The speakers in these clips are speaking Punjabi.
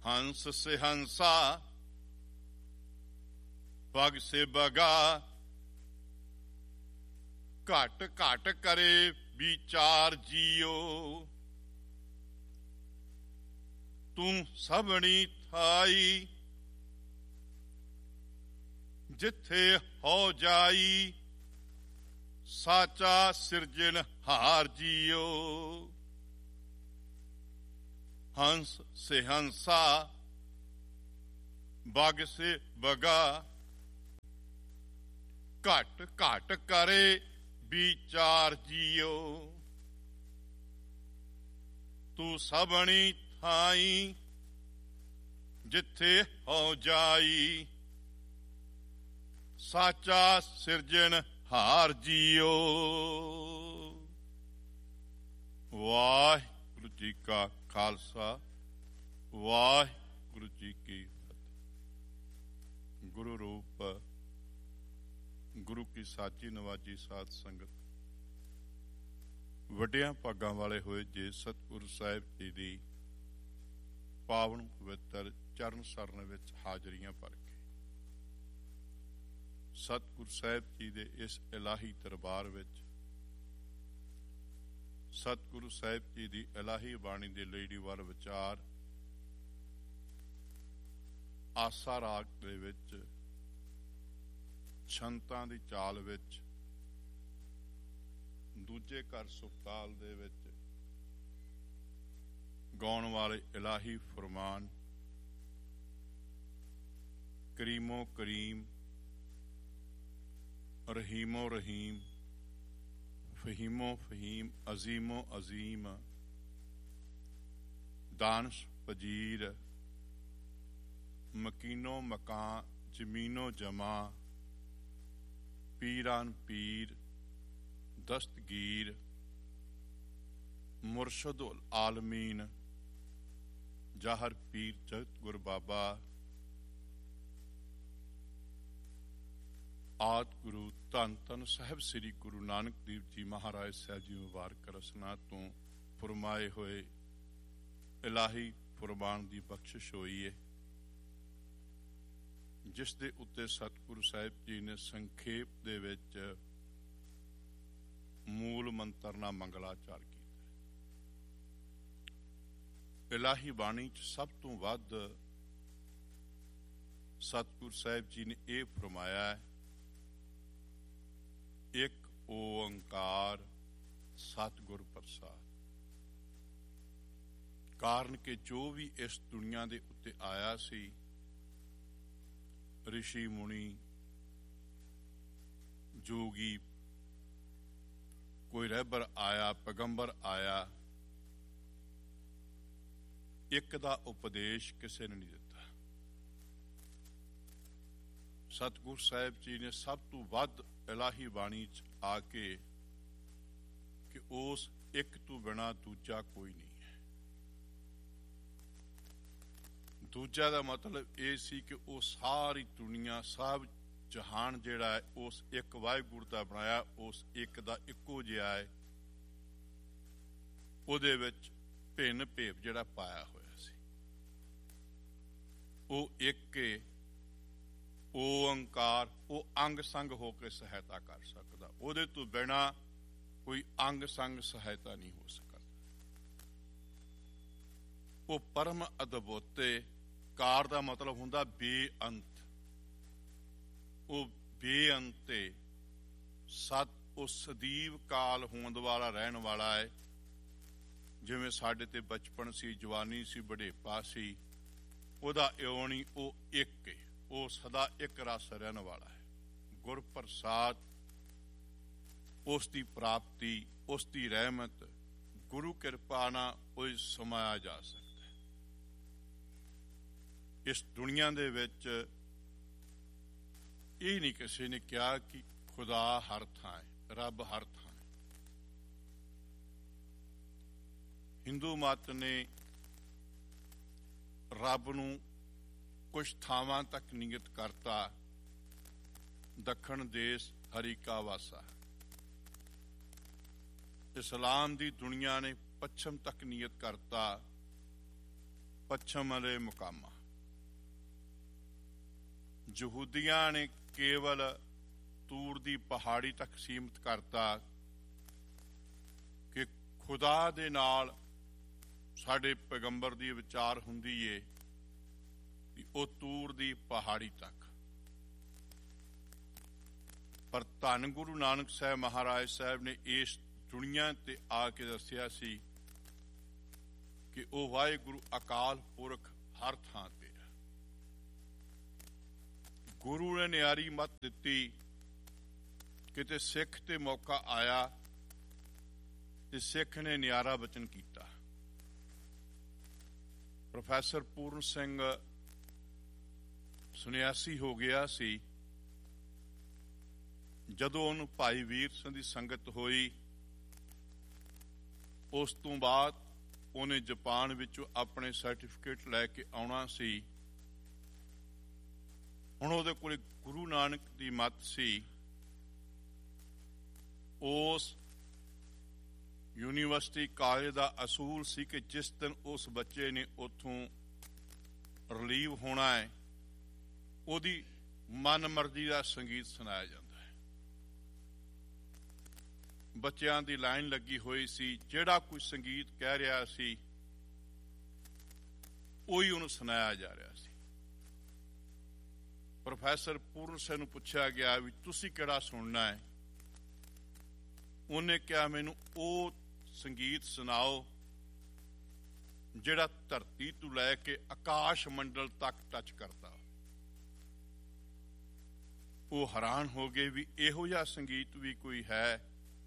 हंस से हंसा बग से बगा, घट घट करे विचार जियो। तू सबनी थाई जिथे हो जाई, साचा सिरजन हार जियो। हंस से हंसा बग से बगा, घट घट करे विचार जियो। तू सबनी थाई जिथे हो जाई, साचा सिरजन हार जियो। वाहिगुरु जी का खालसा, वाहिगुरु जी की फतेह। गुरु रूप गुरु की साची नवाजी साध संगत, ਵੱਡਿਆਂ ਭਾਗਾਂ ਵਾਲੇ ਹੋਏ ਜੇ ਸਤਿਗੁਰੂ ਸਾਹਿਬ ਜੀ ਦੀ ਪਾਵਨ ਪਵਿੱਤਰ ਚਰਨ ਸਰਨ ਵਿੱਚ ਹਾਜ਼ਰੀਆਂ ਭਰ ਕੇ ਸਤਿਗੁਰੂ ਸਾਹਿਬ ਜੀ ਦੇ ਇਸ ਇਲਾਹੀ ਦਰਬਾਰ ਵਿੱਚ ਸਤਿਗੁਰੂ ਸਾਹਿਬ ਜੀ ਦੀ ਇਲਾਹੀ ਬਾਣੀ ਦੇ ਲੜੀਵਾਰ ਵਿਚਾਰ ਆਸਾ ਰਾਗ ਦੇ ਵਿੱਚ ਛੰਤਾਂ ਦੀ ਚਾਲ ਵਿੱਚ ਦੂਜੇ ਘਰ ਸੁਖਤਾਲ ਦੇ ਵਿੱਚ ਗਾਉਣ ਵਾਲੇ ਇਲਾਹੀ ਫਰਮਾਨ ਕਰੀਮੋ ਕਰੀਮ ਰਹੀਮੋ ਰਹੀਮ ਫਹੀਮੋ ਫਹੀਮ ਅਜ਼ੀਮੋ ਅਜ਼ੀਮ ਦਾਨਸ਼ ਪਜੀਰ ਮਕੀਨੋ ਮਕਾਂ ਜ਼ਮੀਨੋ ਜਮਾ ਪੀਰਾਨ ਪੀਰ दस्तगीर मुर्शदुल आलमीन जाहर पीर जगत गुर बाबा आद गुरु धन धन साहब श्री गुरु नानक देव जी महाराज साहब जी मुबारक रसना तो फरमाए हुए इलाही फरमान की बख्शिश हुई है, जिस दे उत्ते सतगुरु साहब जी ने संखेप दे विच मूल मंत्र ना मंगलाचार किया। इलाही बाणी च सब तो वध सतगुरु साहिब जी ने यह फरमाया है, एक ओंकार सतगुर प्रसाद। कारण के जो भी इस दुनिया दे उत्ते आया सी, ऋषि मुनि जोगी, कोई रहबर आया, पैगंबर आया, एक दा उपदेश किसी ने नहीं दिता। सतगुरु साहिब जी ने सब तो वध इलाही बाणी च आके कि उस एक तो बिना दूजा कोई नहीं है। दूजा दा मतलब यह सी कि वो सारी दुनिया सब जहान जिहड़ा है उस एक वाहिगुरू दा बनाया, उस एक दा इक्को जिहा है, उहदे विच भिन्न भेव जिहड़ा पाया होया सी वो एक ओंकार, वो अंग संग होकर सहायता कर सकदा, उहदे तो बिना कोई अंग संग सहायता नहीं हो सकता। वो परम अद्भुत कार दा मतलब हुंदा बेअंत, वो बेअंते सत वो सदीव काल होंद वाला रहन वाला है। जिवें साडे ते बचपन सी, जवानी सी, बुढ़ेपा सी, ओदा इउणी वो एक है, वो सदा एक रस रहन वाला है। गुर प्रसाद उसकी प्राप्ति, उसकी रहमत गुरु कृपा नाल कोई समाया जा सकता है। इस दुनिया दे विच ये नहीं किसी ने कहा कि खुदा हर थां है, रब हर थां है। हिंदू मत ने रब नूं कुछ थावां तक नियत करता, दखण देश हरी का वासा। इस्लाम दी दुनिया ने पश्चिम तक नियत करता, ਪੱਛਮ ਦੇ ਮੁਕਾਮਾਂ। ਯਹੂਦੀਆਂ ਨੇ ਕੇਵਲ ਤੂਰ ਦੀ ਪਹਾੜੀ ਤੱਕ ਸੀਮਿਤ ਕਰਤਾ ਕਿ ਖੁਦਾ ਦੇ ਨਾਲ ਸਾਡੇ ਪੈਗੰਬਰ ਦੀ ਵਿਚਾਰ ਹੁੰਦੀ ਏ ਕਿ ਉਹ ਤੂਰ ਦੀ ਪਹਾੜੀ ਤੱਕ। ਪਰ ਧੰਨ ਗੁਰੂ ਨਾਨਕ ਸਾਹਿਬ ਮਹਾਰਾਜ ਸਾਹਿਬ ਨੇ ਇਸ ਦੁਨੀਆ ਤੇ ਆ ਕੇ ਦੱਸਿਆ ਸੀ ਕਿ ਉਹ ਵਾਹਿਗੁਰੂ ਅਕਾਲ ਪੁਰਖ ਹਰ ਥਾਂ ਤੇ ਹੈ। ਗੁਰੂ ਨੇ ਨਿਆਰੀ ਮੱਤ ਦਿੱਤੀ, ਕਿਤੇ ਸਿੱਖ ਤੇ ਮੌਕਾ ਆਇਆ ਤੇ ਸਿੱਖ ਨੇ ਨਿਆਰਾ ਬਚਨ ਕੀਤਾ। ਪ੍ਰੋਫੈਸਰ ਪੂਰਨ ਸਿੰਘ ਸੰਨਿਆਸੀ ਹੋ ਗਿਆ ਸੀ ਜਦੋਂ ਉਹਨੂੰ ਭਾਈ ਵੀਰ ਸਿੰਘ ਦੀ ਸੰਗਤ ਹੋਈ। ਉਸ ਤੋਂ ਬਾਅਦ ਉਹਨੇ ਜਾਪਾਨ ਵਿੱਚੋਂ ਆਪਣੇ ਸਰਟੀਫਿਕੇਟ ਲੈ ਕੇ ਆਉਣਾ ਸੀ। ਹੁਣ ਉਹਦੇ ਕੋਲ ਗੁਰੂ ਨਾਨਕ ਦੀ ਮੱਤ ਸੀ। ਉਸ ਯੂਨੀਵਰਸਿਟੀ ਕਾਲਜ ਦਾ ਅਸੂਲ ਸੀ ਕਿ ਜਿਸ ਦਿਨ ਉਸ ਬੱਚੇ ਨੇ ਉੱਥੋਂ ਰਿਲੀਵ ਹੋਣਾ ਹੈ, ਉਹਦੀ ਮਨ ਮਰਜ਼ੀ ਦਾ ਸੰਗੀਤ ਸੁਣਾਇਆ ਜਾਂਦਾ ਹੈ। ਬੱਚਿਆਂ ਦੀ ਲਾਈਨ ਲੱਗੀ ਹੋਈ ਸੀ, ਜਿਹੜਾ ਕੋਈ ਸੰਗੀਤ ਕਹਿ ਰਿਹਾ ਸੀ ਉਹੀ ਉਹਨੂੰ ਸੁਣਾਇਆ ਜਾ ਰਿਹਾ ਸੀ। ਪ੍ਰੋਫੈਸਰ ਪੂਰਨ ਸਿੰਘ ਨੂੰ ਪੁੱਛਿਆ ਗਿਆ ਵੀ ਤੁਸੀਂ ਕਿਹੜਾ ਸੁਣਨਾ ਹੈ? ਉਹਨੇ ਕਿਹਾ ਮੈਨੂੰ ਉਹ ਸੰਗੀਤ ਸੁਣਾਓ ਜਿਹੜਾ ਧਰਤੀ ਤੋਂ ਲੈ ਕੇ ਆਕਾਸ਼ ਮੰਡਲ ਤੱਕ ਟੱਚ ਕਰਦਾ। ਉਹ ਹੈਰਾਨ ਹੋ ਗਏ ਵੀ ਇਹੋ ਜਿਹਾ ਸੰਗੀਤ ਵੀ ਕੋਈ ਹੈ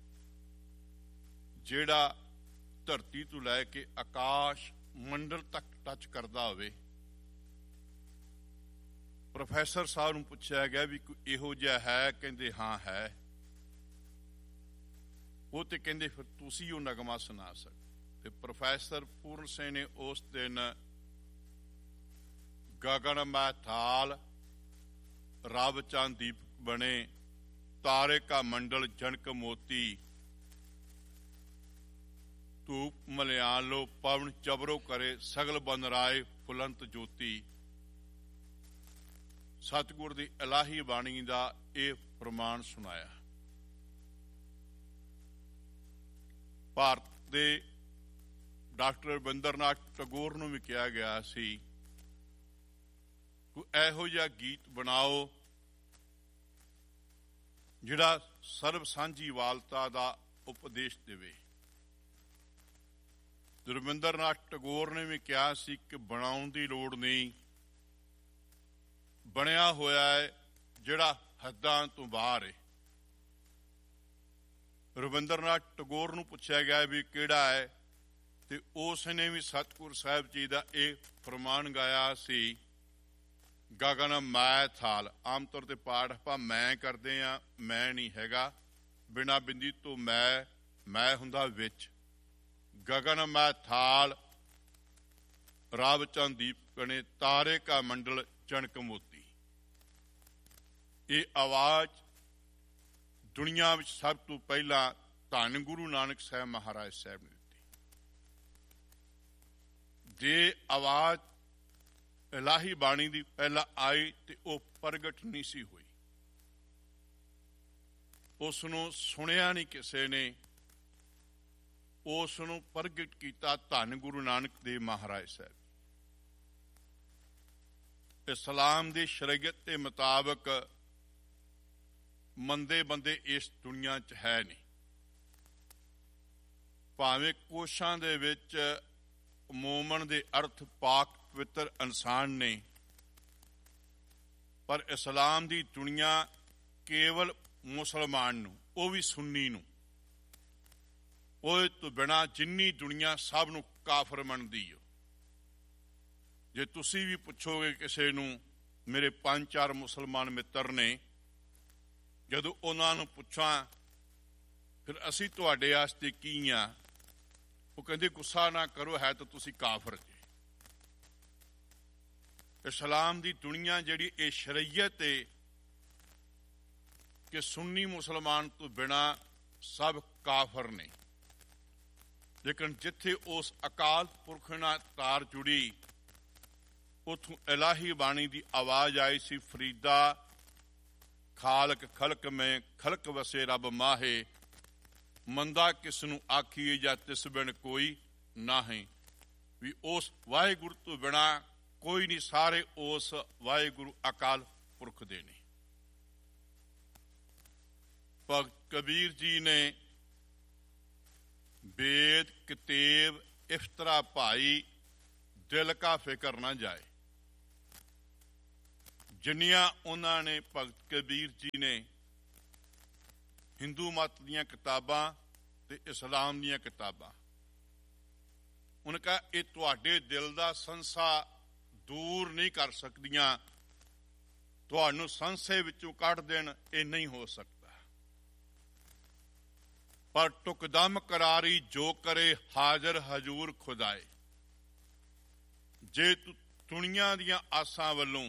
ਜਿਹੜਾ ਧਰਤੀ ਤੋਂ ਲੈ ਕੇ ਆਕਾਸ਼ ਮੰਡਲ ਤੱਕ ਟੱਚ ਕਰਦਾ ਹੋਵੇ। ਪ੍ਰੋਫੈਸਰ ਸਾਹਿਬ ਨੂੰ ਪੁੱਛਿਆ ਗਿਆ ਵੀ ਕੋਈ ਇਹੋ ਜਿਹਾ ਹੈ? ਕਹਿੰਦੇ ਹਾਂ ਹੈ। ਉਹ ਤੇ ਕਹਿੰਦੇ ਫਿਰ ਤੁਸੀਂ ਉਹ ਨਗਮਾ ਸੁਣਾ ਸਕਦੇ। ਤੇ ਪ੍ਰੋਫੈਸਰ ਪੂਰਨ ਸਿੰਘ ਨੇ ਉਸ ਦਿਨ ਗਗਨ ਮੈਂ ਥਾਲ ਰਬ ਚੰਦ ਦੀਪਕ ਬਣੇ, ਤਾਰੇ ਕਾ ਮੰਡਲ ਜਨਕ ਮੋਤੀ, ਧੂਪ ਮਲਿਆਨ ਲੋ ਪਵਨ ਚਬਰੋ ਕਰੇ, ਸਗਲ ਬਨ ਰਾਏ ਫੁਲੰਤ ਜੋਤੀ। ਸਤਿਗੁਰ ਦੀ ਇਲਾਹੀ ਬਾਣੀ ਦਾ ਇਹ ਪ੍ਰਮਾਣ ਸੁਣਾਇਆ। ਭਾਰਤ ਦੇ ਡਾਕਟਰ ਰਵਿੰਦਰਨਾਥ ਟੈਗੋਰ ਨੂੰ ਵੀ ਕਿਹਾ ਗਿਆ ਸੀ ਕੋਈ ਇਹੋ ਜਿਹਾ ਗੀਤ ਬਣਾਓ ਜਿਹੜਾ ਸਰਬ ਸਾਂਝੀਵਾਲਤਾ ਦਾ ਉਪਦੇਸ਼ ਦੇਵੇ। ਰਵਿੰਦਰਨਾਥ ਟੈਗੋਰ ਨੇ ਵੀ ਕਿਹਾ ਸੀ ਕਿ ਬਣਾਉਣ ਦੀ ਲੋੜ ਨਹੀਂ, ਬਣਿਆ ਹੋਇਆ ਹੈ ਜਿਹੜਾ ਹੱਦਾਂ ਤੋਂ ਬਾਹਰ ਹੈ। ਰਵਿੰਦਰਨਾਥ ਟੈਗੋਰ ਨੂੰ ਪੁੱਛਿਆ ਗਿਆ ਵੀ ਕਿਹੜਾ ਹੈ, ਤੇ ਉਸ ਨੇ ਵੀ ਸਤਿਗੁਰ ਸਾਹਿਬ ਜੀ ਦਾ ਇਹ ਫਰਮਾਨ ਗਾਇਆ ਸੀ, ਗਗਨ ਮੈਂ ਥਾਲ। ਆਮ ਤੌਰ ਤੇ ਪਾਠ ਆਪਾਂ ਮੈਂ ਕਰਦੇ ਆ, ਮੈਂ ਨਹੀਂ ਹੈਗਾ, ਬਿਨਾਂ ਬਿੰਦੀ ਤੋਂ ਮੈਂ ਹੁੰਦਾ ਵਿੱਚ। ਗਗਨ ਮੈਂ ਥਾਲ ਰਬ ਚੰਦ ਦੀਪਕ ਨੇ, ਤਾਰੇ ਕਾ ਮੰਡਲ ਚਣਕ ਮੋਤੀ। ਇਹ ਆਵਾਜ਼ ਦੁਨੀਆ ਵਿੱਚ ਸਭ ਤੋਂ ਪਹਿਲਾਂ ਧੰਨ ਗੁਰੂ ਨਾਨਕ ਸਾਹਿਬ ਮਹਾਰਾਜ ਸਾਹਿਬ ਨੇ ਦਿੱਤੀ। ਜੇ ਆਵਾਜ਼ ਇਲਾਹੀ ਬਾਣੀ ਦੀ ਪਹਿਲਾਂ ਆਈ ਤੇ ਉਹ ਪ੍ਰਗਟ ਨਹੀਂ ਸੀ ਹੋਈ, ਉਸ ਨੂੰ ਸੁਣਿਆ ਨਹੀਂ ਕਿਸੇ ਨੇ, ਉਸ ਨੂੰ ਪ੍ਰਗਟ ਕੀਤਾ ਧੰਨ ਗੁਰੂ ਨਾਨਕ ਦੇਵ ਮਹਾਰਾਜ ਸਾਹਿਬ। ਇਸਲਾਮ ਦੀ ਸ਼ਰੀਅਤ ਦੇ ਮੁਤਾਬਕ ਮੰਦੇ ਬੰਦੇ ਇਸ ਦੁਨੀਆ 'ਚ ਹੈ ਨਹੀਂ। ਭਾਵੇਂ ਕੋਸ਼ਾਂ ਦੇ ਵਿੱਚ ਮੋਮਨ ਦੇ ਅਰਥ ਪਾਕ ਪਵਿੱਤਰ ਇਨਸਾਨ ਨੇ, ਪਰ ਇਸਲਾਮ ਦੀ ਦੁਨੀਆ ਕੇਵਲ ਮੁਸਲਮਾਨ ਨੂੰ, ਉਹ ਵੀ ਸੁੰਨੀ ਨੂੰ, ਉਹ ਤੋਂ ਬਿਨਾਂ ਜਿੰਨੀ ਦੁਨੀਆ ਸਭ ਨੂੰ ਕਾਫਰ ਮੰਨਦੀ ਹੋ। ਜੇ ਤੁਸੀਂ ਵੀ ਪੁੱਛੋਗੇ ਕਿਸੇ ਨੂੰ, ਮੇਰੇ 5-4 ਮੁਸਲਮਾਨ ਮਿੱਤਰ ਨੇ, ਜਦੋਂ ਉਹਨਾਂ ਨੂੰ ਪੁੱਛਾਂ ਫਿਰ ਅਸੀਂ ਤੁਹਾਡੇ ਵਾਸਤੇ ਕੀ ਆ, ਉਹ ਕਹਿੰਦੇ ਗੁੱਸਾ ਨਾ ਕਰੋ, ਹੈ ਤਾਂ ਤੁਸੀਂ ਕਾਫਰ ਜੇ। ਇਸਲਾਮ ਦੀ ਦੁਨੀਆ ਜਿਹੜੀ ਇਹ ਸ਼ਰੀਅਤ ਹੈ ਕਿ ਸੁੰਨੀ ਮੁਸਲਮਾਨ ਤੋਂ ਬਿਨਾਂ ਸਭ ਕਾਫਰ ਨੇ, ਲੇਕਿਨ ਜਿੱਥੇ ਉਸ ਅਕਾਲ ਪੁਰਖ ਨਾਲ ਤਾਰ ਜੁੜੀ, ਉਥੋਂ ਇਲਾਹੀ ਬਾਣੀ ਦੀ ਆਵਾਜ਼ ਆਈ ਸੀ, ਫਰੀਦਾ ਖਾਲਕ ਖਲਕ ਮੈਂ ਖਲਕ ਵਸੇ ਰੱਬ ਮਾਹੇ, ਮੰਦਾ ਕਿਸ ਨੂੰ ਆਖੀਏ ਜਾਂ ਤਿਸ ਬਿਨ ਕੋਈ ਨਾਹੀਂ। ਵੀ ਉਸ ਵਾਹਿਗੁਰੂ ਤੋਂ ਬਿਨਾ ਕੋਈ ਨਹੀਂ, ਸਾਰੇ ਉਸ ਵਾਹਿਗੁਰੂ ਅਕਾਲ ਪੁਰਖ ਦੇ ਨੇ। ਭਗਤ ਕਬੀਰ ਜੀ ਨੇ ਵੇਦ ਕਿਤੇਬ ਇਫਤਰਾ ਭਾਈ, ਦਿਲ ਕਾ ਫਿਕਰ ਨਾ ਜਾਏ। ਜਿੰਨੀਆਂ ਉਹਨਾਂ ਨੇ ਭਗਤ ਕਬੀਰ ਜੀ ਨੇ ਹਿੰਦੂ ਮਤ ਦੀਆਂ ਕਿਤਾਬਾਂ ਤੇ ਇਸਲਾਮ ਦੀਆਂ ਕਿਤਾਬਾਂ, ਉਹਨਾਂ ਕਹਾ ਇਹ ਤੁਹਾਡੇ ਦਿਲ ਦਾ ਸੰਸਾ ਦੂਰ ਨਹੀਂ ਕਰ ਸਕਦੀਆਂ, ਤੁਹਾਨੂੰ ਸੰਸੇ ਵਿੱਚੋਂ ਕੱਢ ਦੇਣ ਇਹ ਨਹੀਂ ਹੋ ਸਕਦਾ। ਪਰ ਟੁਕਦਮ ਕਰਾਰੀ ਜੋ ਕਰੇ ਹਾਜ਼ਰ ਹਜੂਰ ਖੁਦਾਏ। ਜੇ ਤੂੰ ਦੁਨੀਆਂ ਦੀਆਂ ਆਸਾਂ ਵੱਲੋਂ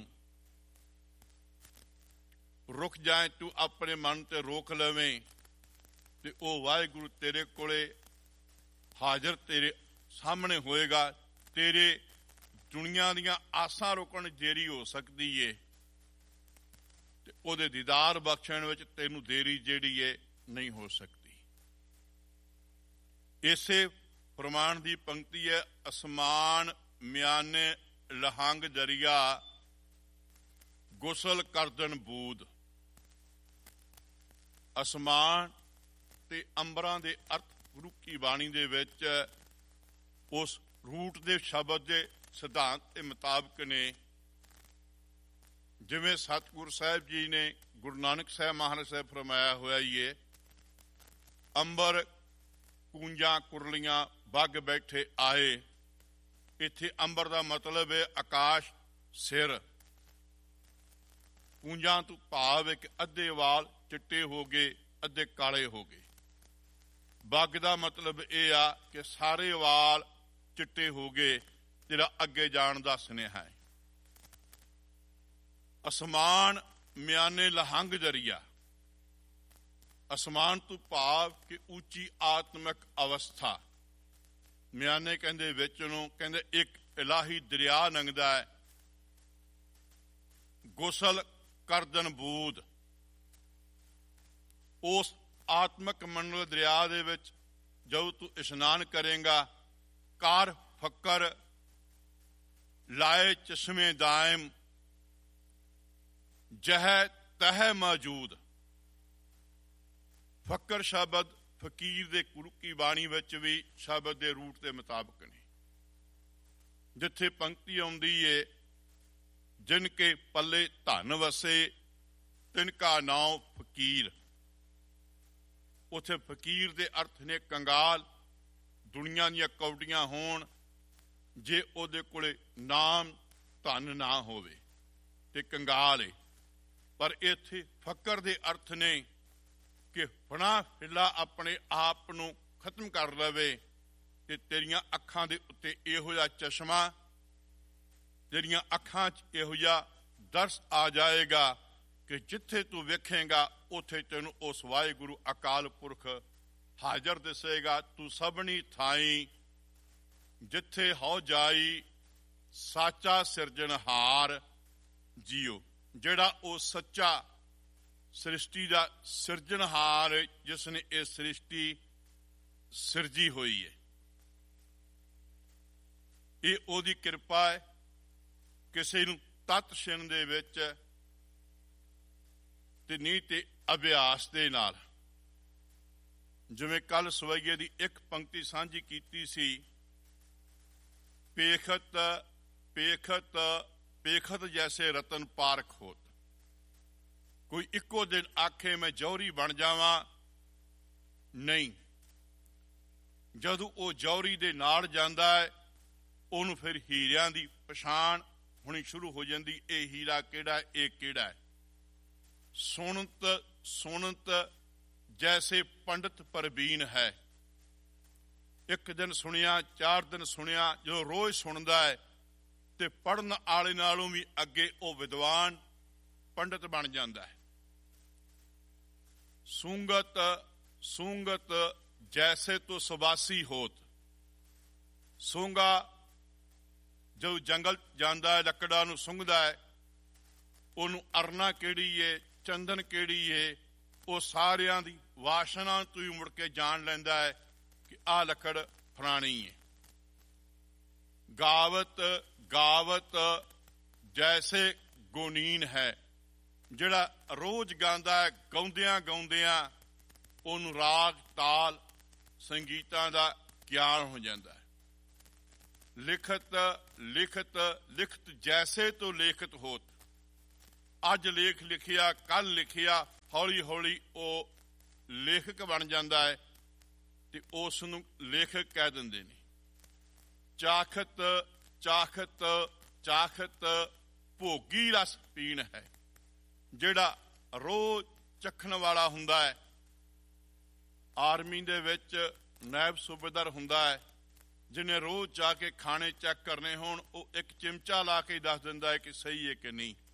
ਰੁਕ ਜਾਏ, ਤੂੰ ਆਪਣੇ ਮਨ ਤੇ ਰੋਕ ਲਵੇਂ, ਤੇ ਉਹ ਵਾਹਿਗੁਰੂ ਤੇਰੇ ਕੋਲੇ ਹਾਜ਼ਰ ਤੇਰੇ ਸਾਹਮਣੇ ਹੋਏਗਾ। ਤੇਰੇ ਦੁਨੀਆਂ ਦੀਆਂ ਆਸਾਂ ਰੁਕਣ ਜੇਰੀ ਹੋ ਸਕਦੀ ਏ, ਤੇ ਉਹਦੇ ਦੀਦਾਰ ਬਖਸ਼ਣ ਵਿੱਚ ਤੈਨੂੰ ਦੇਰੀ ਜਿਹੜੀ ਏ ਨਹੀਂ ਹੋ ਸਕਦੀ। ਇਸੇ ਪ੍ਰਮਾਣ ਦੀ ਪੰਕਤੀ ਹੈ, ਅਸਮਾਨ ਮਿਆਨੇ ਲਹੰਗ ਦਰਿਆ, ਗੁਸਲ ਕਰਦਨ ਬੂਦ। ਅਸਮਾਨ ਤੇ ਅੰਬਰਾਂ ਦੇ ਅਰਥ ਗੁਰੂ ਕੀ ਬਾਣੀ ਦੇ ਵਿੱਚ ਉਸ ਰੂਟ ਦੇ ਸ਼ਬਦ ਦੇ ਸਿਧਾਂਤ ਦੇ ਮੁਤਾਬਕ ਨੇ। ਜਿਵੇਂ ਸਤਿਗੁਰੂ ਸਾਹਿਬ ਜੀ ਨੇ ਗੁਰੂ ਨਾਨਕ ਸਾਹਿਬ ਮਹਾਰਾਜ ਸਾਹਿਬ ਫਰਮਾਇਆ ਹੋਇਆ ਹੀ ਏ, ਅੰਬਰ ਕੂੰਜਾਂ ਕੁਰਲੀਆਂ ਬੱਗ ਬੈਠੇ ਆਏ। ਇੱਥੇ ਅੰਬਰ ਦਾ ਮਤਲਬ ਹੈ ਆਕਾਸ਼, ਸਿਰ। ਕੂੰਜਾਂ ਤੋਂ ਭਾਵ ਹੈ ਕਿ ਅੱਧੇ ਵਾਲ ਚਿੱਟੇ ਹੋ ਗਏ, ਅੱਧੇ ਕਾਲੇ ਹੋ ਗਏ। ਬੱਗ ਦਾ ਮਤਲਬ ਇਹ ਆ ਕਿ ਸਾਰੇ ਵਾਲ ਚਿੱਟੇ ਹੋ ਗਏ, ਤੇਰਾ ਅੱਗੇ ਜਾਣ ਦਾ ਸੁਨੇਹਾ ਹੈ। ਅਸਮਾਨ ਮਿਆਨੇ ਲਹੰਗ ਦਰਿਆ, ਅਸਮਾਨ ਤੋਂ ਭਾਵ ਕਿ ਉੱਚੀ ਆਤਮਿਕ ਅਵਸਥਾ। ਮਿਆਨੇ ਕਹਿੰਦੇ ਵਿੱਚ ਨੂੰ, ਕਹਿੰਦੇ ਇੱਕ ਇਲਾਹੀ ਦਰਿਆ ਲੰਘਦਾ ਹੈ। ਗੁਸਲ ਕਰਦਨ ਬੂਦ, ਉਸ ਆਤਮਿਕ ਮੰਡਲ ਦਰਿਆ ਦੇ ਵਿੱਚ ਜਦੋਂ ਤੂੰ ਇਸ਼ਨਾਨ ਕਰੇਗਾ, ਕਾਰ ਫੱਕਰ ਲਾਏ ਚਸ਼ਮੇ ਦਾਇਮ, ਜਹ ਤਹ ਮੌਜੂਦ। ਫੱਕਰ ਸ਼ਬਦ ਫਕੀਰ ਦੇ ਗੁਰੂ ਕੀ ਬਾਣੀ ਵਿੱਚ ਵੀ ਸ਼ਬਦ ਦੇ ਰੂਟ ਦੇ ਮੁਤਾਬਕ ਨੇ। ਜਿੱਥੇ ਪੰਕਤੀ ਆਉਂਦੀ ਏ, ਜਿਨ ਕੇ ਪੱਲੇ ਧਨ ਵਸੇ ਤਿਨ ਕਾ ਨਾਉ ਫਕੀਰ, ਉੱਥੇ ਫਕੀਰ ਦੇ ਅਰਥ ਨੇ ਕੰਗਾਲ। ਦੁਨੀਆਂ ਦੀਆਂ ਕੌਡੀਆਂ ਹੋਣ, ਜੇ ਉਹਦੇ ਕੋਲੇ ਨਾਮ ਧਨ ਨਾ ਹੋਵੇ ਤੇ ਕੰਗਾਲ ਏ। ਪਰ ਇੱਥੇ ਫਕਰ ਦੇ ਅਰਥ ਨੇ ਕਿ ਫਨਾ ਫਿੱਲਾ ਆਪਣੇ ਆਪ ਨੂੰ ਖਤਮ ਕਰ ਲਵੇ, ਤੇ ਤੇਰੀਆਂ ਅੱਖਾਂ ਦੇ ਉੱਤੇ ਇਹੋ ਜਿਹਾ ਚਸ਼ਮਾ, ਤੇਰੀਆਂ ਅੱਖਾਂ 'ਚ ਇਹੋ ਜਿਹਾ ਦਰਸ ਆ ਜਾਏਗਾ ਕਿ ਜਿੱਥੇ ਤੂੰ ਵੇਖੇਗਾ ਉੱਥੇ ਤੈਨੂੰ ਉਸ ਵਾਹਿਗੁਰੂ ਅਕਾਲ ਪੁਰਖ ਹਾਜ਼ਰ ਦਿਸੇਗਾ। ਤੂੰ ਸਭਨੀ ਥਾਈ ਜਿੱਥੇ ਹੋ ਜਾਈ, ਸਾਚਾ ਸਿਰਜਣਹਾਰ ਜੀਓ। ਜਿਹੜਾ ਉਹ ਸੱਚਾ ਸ੍ਰਿਸ਼ਟੀ ਦਾ ਸਿਰਜਣਹਾਰ, ਜਿਸ ਨੇ ਇਹ ਸ੍ਰਿਸ਼ਟੀ ਸਿਰਜੀ ਹੋਈ ਹੈ, ਇਹ ਉਹਦੀ ਕਿਰਪਾ ਹੈ। ਕਿਸੇ ਨੂੰ ਤਤ ਛਿਣ ਦੇ ਵਿੱਚ ਤੇ ਨਹੀਂ ਤੇ ਅਭਿਆਸ ਦੇ ਨਾਲ। ਜਿਵੇਂ ਕੱਲ ਸਵਈਏ ਦੀ ਇੱਕ ਪੰਕਤੀ ਸਾਂਝੀ ਕੀਤੀ ਸੀ, ਪੇਖਤ ਪੇਖਤ ਪੇਖਤ ਜੈਸੇ ਰਤਨ ਪਾਰਖ ਹੋਤ। ਕੋਈ ਇੱਕੋ ਦਿਨ ਆਖੇ ਮੈਂ ਜੌਹਰੀ ਬਣ ਜਾਵਾਂ, ਨਹੀਂ। ਜਦੋਂ ਉਹ ਜੌਹਰੀ ਦੇ ਨਾਲ ਜਾਂਦਾ ਹੈ, ਉਹਨੂੰ ਫਿਰ ਹੀਰਿਆਂ ਦੀ ਪਛਾਣ ਹੋਣੀ ਸ਼ੁਰੂ ਹੋ ਜਾਂਦੀ। ਇਹ ਹੀਰਾ ਕਿਹੜਾ, ਇਹ ਕਿਹੜਾ ਹੈ। ਸੁਣਤ ਸੁਣਤ ਜੈਸੇ ਪੰਡਤ ਪਰਬੀਨ ਹੈ। ਇੱਕ ਦਿਨ ਸੁਣਿਆ, 4 ਦਿਨ ਸੁਣਿਆ, ਜਦੋਂ ਰੋਜ਼ ਸੁਣਦਾ ਹੈ ਤੇ ਪੜ੍ਹਨ ਵਾਲੇ ਨਾਲੋਂ ਵੀ ਅੱਗੇ ਉਹ ਵਿਦਵਾਨ ਪੰਡਤ ਬਣ ਜਾਂਦਾ ਹੈ। ਸੂੰਗਤ ਸੂੰਗਤ ਜੈਸੇ ਤੋ ਸੁਬਾਸੀ ਹੋਤ। ਸੂੰਗਾ ਜਦੋਂ ਜੰਗਲ ਜਾਂਦਾ ਹੈ, ਲੱਕੜਾਂ ਨੂੰ ਸੁੰਘਦਾ ਹੈ, ਉਹਨੂੰ ਅਰਨਾ ਕਿਹੜੀ ਏ, ਚੰਦਨ ਕਿਹੜੀ ਏ, ਉਹ ਸਾਰਿਆਂ ਦੀ ਵਾਸ਼ਨਾ ਤੋਂ ਹੀ ਮੁੜ ਕੇ ਜਾਣ ਲੈਂਦਾ ਹੈ ਕਿ ਆਹ ਲੱਕੜ ਫਲਾਣੀ ਏ। ਗਾਵਤ ਗਾਵਤ ਜੈਸੇ ਗੁਨੀਨ ਹੈ, ਜਿਹੜਾ ਰੋਜ਼ ਗਾਉਂਦਾ ਹੈ, ਗਾਉਂਦਿਆਂ ਗਾਉਂਦਿਆਂ ਉਹਨੂੰ ਰਾਗ ਤਾਲ ਸੰਗੀਤਾਂ ਦਾ ਗਿਆਨ ਹੋ ਜਾਂਦਾ ਹੈ। ਲਿਖਤ ਲਿਖਤ ਲਿਖਤ ਜੈਸੇ ਤੋਂ ਲੇਖਤ ਹੋਤ, ਅੱਜ ਲੇਖ ਲਿਖਿਆ, ਕੱਲ ਲਿਖਿਆ, ਹੌਲੀ ਹੌਲੀ ਉਹ ਲੇਖਕ ਬਣ ਜਾਂਦਾ ਹੈ ਤੇ ਉਸ ਨੂੰ ਲੇਖਕ ਕਹਿ ਦਿੰਦੇ ਨੇ। ਚਾਖਤ ਚਾਖਤ ਚਾਖਤ ਭੋਗੀ ਰਸ ਪੀਣ ਹੈ, ਜਿਹੜਾ ਰੋਜ਼ ਚੱਖਣ ਵਾਲਾ ਹੁੰਦਾ ਹੈ। ਆਰਮੀ ਦੇ ਵਿੱਚ ਨਾਇਬ ਸੂਬੇਦਾਰ ਹੁੰਦਾ ਹੈ, ਜਿਹਨੇ ਰੋਜ਼ ਜਾ ਕੇ ਖਾਣੇ ਚੈੱਕ ਕਰਨੇ ਹੋਣ, ਉਹ ਇੱਕ ਚਿਮਚਾ ਲਾ ਕੇ ਦੱਸ ਦਿੰਦਾ ਹੈ ਕਿ ਸਹੀ ਹੈ ਕਿ ਨਹੀਂ।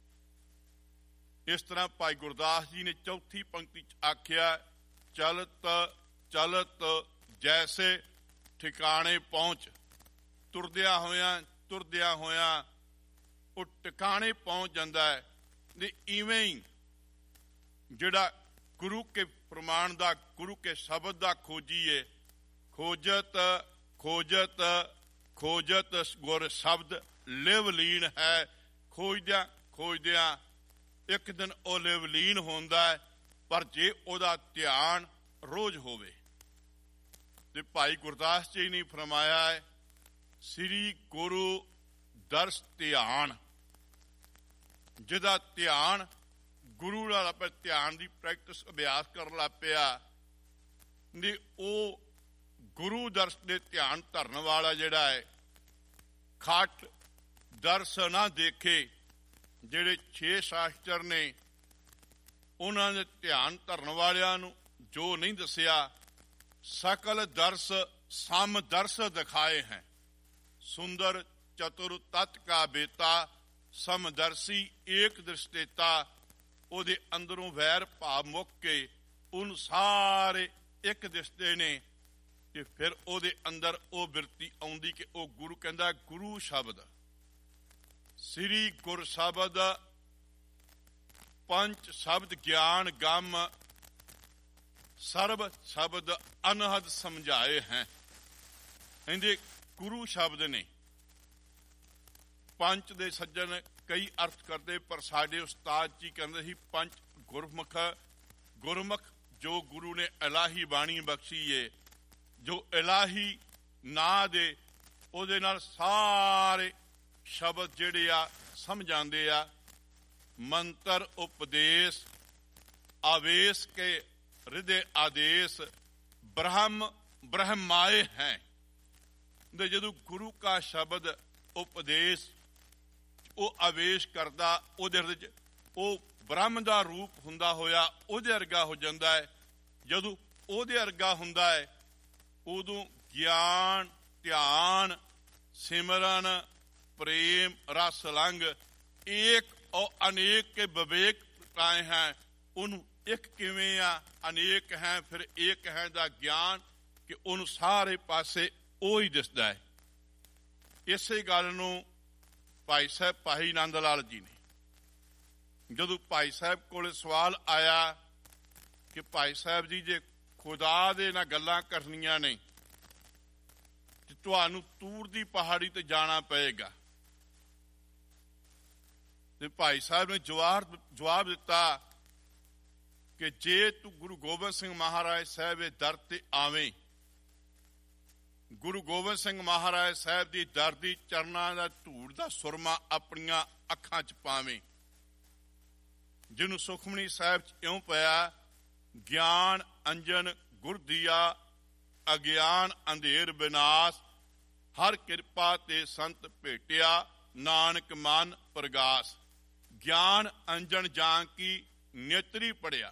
ਇਸ ਤਰ੍ਹਾਂ ਭਾਈ ਗੁਰਦਾਸ ਜੀ ਨੇ ਚੌਥੀ ਪੰਕਤੀ ਚ ਆਖਿਆ, ਚਲਤ ਚਲਤ ਜੈਸੇ ਠਿਕਾਣੇ ਪਹੁੰਚ, ਤੁਰਦਿਆਂ ਹੋਇਆਂ ਉਹ ਟਿਕਾਣੇ ਪਹੁੰਚ ਜਾਂਦਾ ਹੈ। ਤੇ ਇਵੇਂ ਹੀ ਜਿਹੜਾ ਗੁਰੂ ਕੇ ਪ੍ਰਮਾਣ ਦਾ, ਗੁਰੂ ਕੇ ਸ਼ਬਦ ਦਾ ਖੋਜੀ ਏ, ਖੋਜਤ ਖੋਜਤ ਖੋਜਤ ਗੁਰ ਸ਼ਬਦ ਲਿਵ ਲੀਨ ਹੈ। ਖੋਜਦਿਆਂ ਖੋਜਦਿਆਂ ਇੱਕ ਦਿਨ ਉਹ ਲਿਵ ਲੀਨ ਹੁੰਦਾ ਹੈ, ਪਰ ਜੇ ਉਹਦਾ ਧਿਆਨ ਰੋਜ਼ ਹੋਵੇ। ਤੇ ਭਾਈ ਗੁਰਦਾਸ ਜੀ ਨੇ ਫਰਮਾਇਆ ਹੈ, ਸ੍ਰੀ ਗੁਰੂ ਦਰਸ ਧਿਆਨ, ਜਿਹਦਾ ਧਿਆਨ ਗੁਰੂ ਨਾਲ ਆਪਣੇ ਧਿਆਨ ਦੀ ਪ੍ਰੈਕਟਿਸ ਅਭਿਆਸ ਕਰਨ ਲੱਗ ਪਿਆ, ਨੇ ਉਹ ਗੁਰੂ ਦਰਸ ਦੇ ਧਿਆਨ ਧਰਨ ਵਾਲਾ ਜਿਹੜਾ ਹੈ, ਖੱਟ ਦਰਸ ਨਾ ਦੇਖੇ। ਜਿਹੜੇ 6 ਸ਼ਾਸਤਰ ਨੇ ਉਹਨਾਂ ਦੇ ਧਿਆਨ ਧਰਨ ਵਾਲਿਆਂ ਨੂੰ ਜੋ ਨਹੀਂ ਦੱਸਿਆ, ਸਕਲ ਦਰਸ ਸਮ ਦਰਸ ਦਿਖਾਏ ਹੈ। ਸੁੰਦਰ ਚਤੁਰ ਤਤ ਕਾ ਬੇਤਾ, ਸਮਦਰਸੀ ਏਕ ਦ੍ਰਿਸ਼ਟੇਤਾ। ਉਹਦੇ ਅੰਦਰੋਂ ਵੈਰ ਭਾਵ ਮੁੱਕ ਕੇ ਉਹਨੂੰ ਸਾਰੇ ਇੱਕ ਦਿਸਦੇ ਨੇ, ਤੇ ਫਿਰ ਉਹਦੇ ਅੰਦਰ ਉਹ ਬਿਰਤੀ ਆਉਂਦੀ ਕਿ ਉਹ ਗੁਰੂ ਕਹਿੰਦਾ ਗੁਰੂ ਸ਼ਬਦ, ਸ੍ਰੀ ਗੁਰ ਸ਼ਬਦ, ਪੰਚ ਸ਼ਬਦ ਗਿਆਨ ਗਮ, ਸਰਬ ਸ਼ਬਦ ਅਨਹਦ ਸਮਝਾਏ ਹੈ। ਇਹਦੇ ਗੁਰੂ ਸ਼ਬਦ ਨੇ। ਪੰਚ ਦੇ ਸੱਜਣ ਕਈ ਅਰਥ ਕਰਦੇ, ਪਰ ਸਾਡੇ ਉਸਤਾਦ ਜੀ ਕਹਿੰਦੇ ਸੀ ਪੰਚ ਗੁਰਮੁਖ, ਗੁਰਮੁਖ ਜੋ ਗੁਰੂ ਨੇ ਇਲਾਹੀ ਬਾਣੀ ਬਖਸ਼ੀ ਏ, ਜੋ ਇਲਾਹੀ ਨਾਂ ਦੇ ਉਹਦੇ ਨਾਲ ਸਾਰੇ ਸ਼ਬਦ ਜਿਹੜੇ ਆ ਸਮਝ ਆਉਂਦੇ ਆ। ਮੰਤਰ ਉਪਦੇਸ਼ ਆਵੇਸ਼ ਕੇ ਹਿਰਦੇ ਆਦੇਸ਼, ਬ੍ਰਹਮ ਬ੍ਰਹਮਾਏ ਹੈ। ਜਦੋਂ ਗੁਰੂ ਕਾ ਸ਼ਬਦ ਉਪਦੇਸ਼ ਉਹ ਆਵੇਸ਼ ਕਰਦਾ, ਉਹਦੇ ਹਿਰਦੇ ਚ ਉਹ ਬ੍ਰਹਮ ਦਾ ਰੂਪ ਹੁੰਦਾ ਹੋਇਆ ਉਹਦੇ ਵਰਗਾ ਹੋ ਜਾਂਦਾ ਹੈ। ਜਦੋਂ ਉਹਦੇ ਵਰਗਾ ਹੁੰਦਾ ਹੈ, ਉਦੋਂ ਗਿਆਨ ਧਿਆਨ ਸਿਮਰਨ ਪ੍ਰੇਮ ਰਸ ਲੰਘ ਏਕ ਔਰ ਅਨੇਕ ਕੇ ਵਿਵੇਕ ਪਾਏ ਹੈ। ਉਹਨੂੰ ਇੱਕ ਕਿਵੇਂ ਆ, ਅਨੇਕ ਹੈ ਫਿਰ ਏਕ ਹੈ ਦਾ ਗਿਆਨ, ਕਿ ਉਹਨੂੰ ਸਾਰੇ ਪਾਸੇ ਉਹ ਹੀ ਦਿਸਦਾ ਹੈ। ਇਸੇ ਗੱਲ ਨੂੰ ਭਾਈ ਸਾਹਿਬ ਭਾਈ ਨੰਦ ਲਾਲ ਜੀ ਨੇ, ਜਦੋਂ ਭਾਈ ਸਾਹਿਬ ਕੋਲ ਸਵਾਲ ਆਇਆ ਕਿ ਭਾਈ ਸਾਹਿਬ ਜੀ ਜੇ ਖੁਦਾ ਦੇ ਨਾਲ ਗੱਲਾਂ ਕਰਨੀਆਂ ਨੇ ਤੇ ਤੁਹਾਨੂੰ ਤੂਰ ਦੀ ਪਹਾੜੀ ਤੇ ਜਾਣਾ ਪਏਗਾ, ਤੇ ਭਾਈ ਸਾਹਿਬ ਨੇ ਜਵਾਬ ਦਿੱਤਾ ਕਿ ਜੇ ਤੂੰ ਗੁਰੂ ਗੋਬਿੰਦ ਸਿੰਘ ਮਹਾਰਾਜ ਸਾਹਿਬ ਦੇ ਦਰ ਤੇ ਆਵੇਂ, ਗੁਰੂ ਗੋਬਿੰਦ ਸਿੰਘ ਮਹਾਰਾਜ ਸਾਹਿਬ ਦੀ ਦਰ ਦੀ ਚਰਨਾਂ ਦਾ ਧੂੜ ਦਾ ਸੁਰਮਾ ਆਪਣੀਆਂ ਅੱਖਾਂ 'ਚ ਪਾਵੇਂ, ਜਿਹਨੂੰ ਸੁਖਮਨੀ ਸਾਹਿਬ 'ਚ ਇਉਂ ਪਿਆ, ਗਿਆਨ ਅੰਜਨ ਗੁਰ ਦੀਆ ਅਗਿਆਨ ਅੰਧੇਰ ਵਿਨਾਸ਼, ਹਰ ਕਿਰਪਾ ਤੇ ਸੰਤ ਭੇਟਿਆ ਨਾਨਕ ਮਨ ਪ੍ਰਗਾਸ। ਗਿਆਨ ਅੰਜਨ ਜਾਂ ਕੀ ਨੇਤਰੀ ਪੜਿਆ,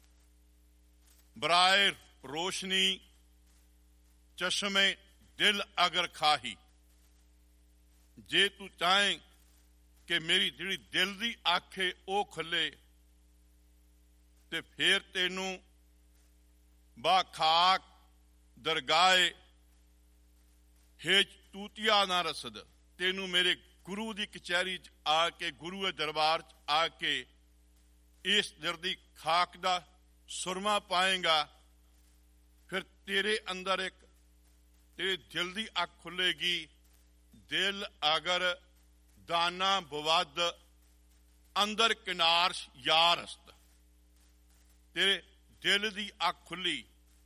ਬਰਾਏ ਰੋਸ਼ਨੀ ਚਸ਼ਮੇ ਦਿਲ ਅਗਰ ਖਾਹੀ। ਜੇ ਤੂੰ ਚਾਹੇ ਕਿ ਮੇਰੀ ਜਿਹੜੀ ਦਿਲ ਦੀ ਅੱਖ ਏ ਉਹ ਖੁੱਲੇ, ਤੇ ਫੇਰ ਤੈਨੂੰ ਬਾ ਖਾਕ ਦਰਗਾਹੇ ਹੇਜ ਤੂਤੀਆ ਨਾ ਰਸਦ, ਤੈਨੂੰ ਮੇਰੇ ਗੁਰੂ ਦੀ ਕਚਹਿਰੀ 'ਚ ਆ ਕੇ, ਗੁਰੂ ਦੇ ਦਰਬਾਰ 'ਚ ਆ ਕੇ ਇਸ ਦਰ ਦੀ ਖਾਕ ਦਾ ਸੁਰਮਾ ਪਾਏਗਾ, ਫਿਰ ਤੇਰੇ ਅੰਦਰ ਤੇਰੇ ਦਿਲ ਦੀ ਅੱਖ ਖੁੱਲੇਗੀ। ਦਿਲ ਅਗਰ ਦਾਨਾ ਬਵਦ ਅੰਦਰ ਕਿਨਾਰਸ਼ ਯਾਰ ਅਸਤ। ਤੇਰੇ ਦਿਲ ਦੀ ਅੱਖ ਖੁੱਲੀ।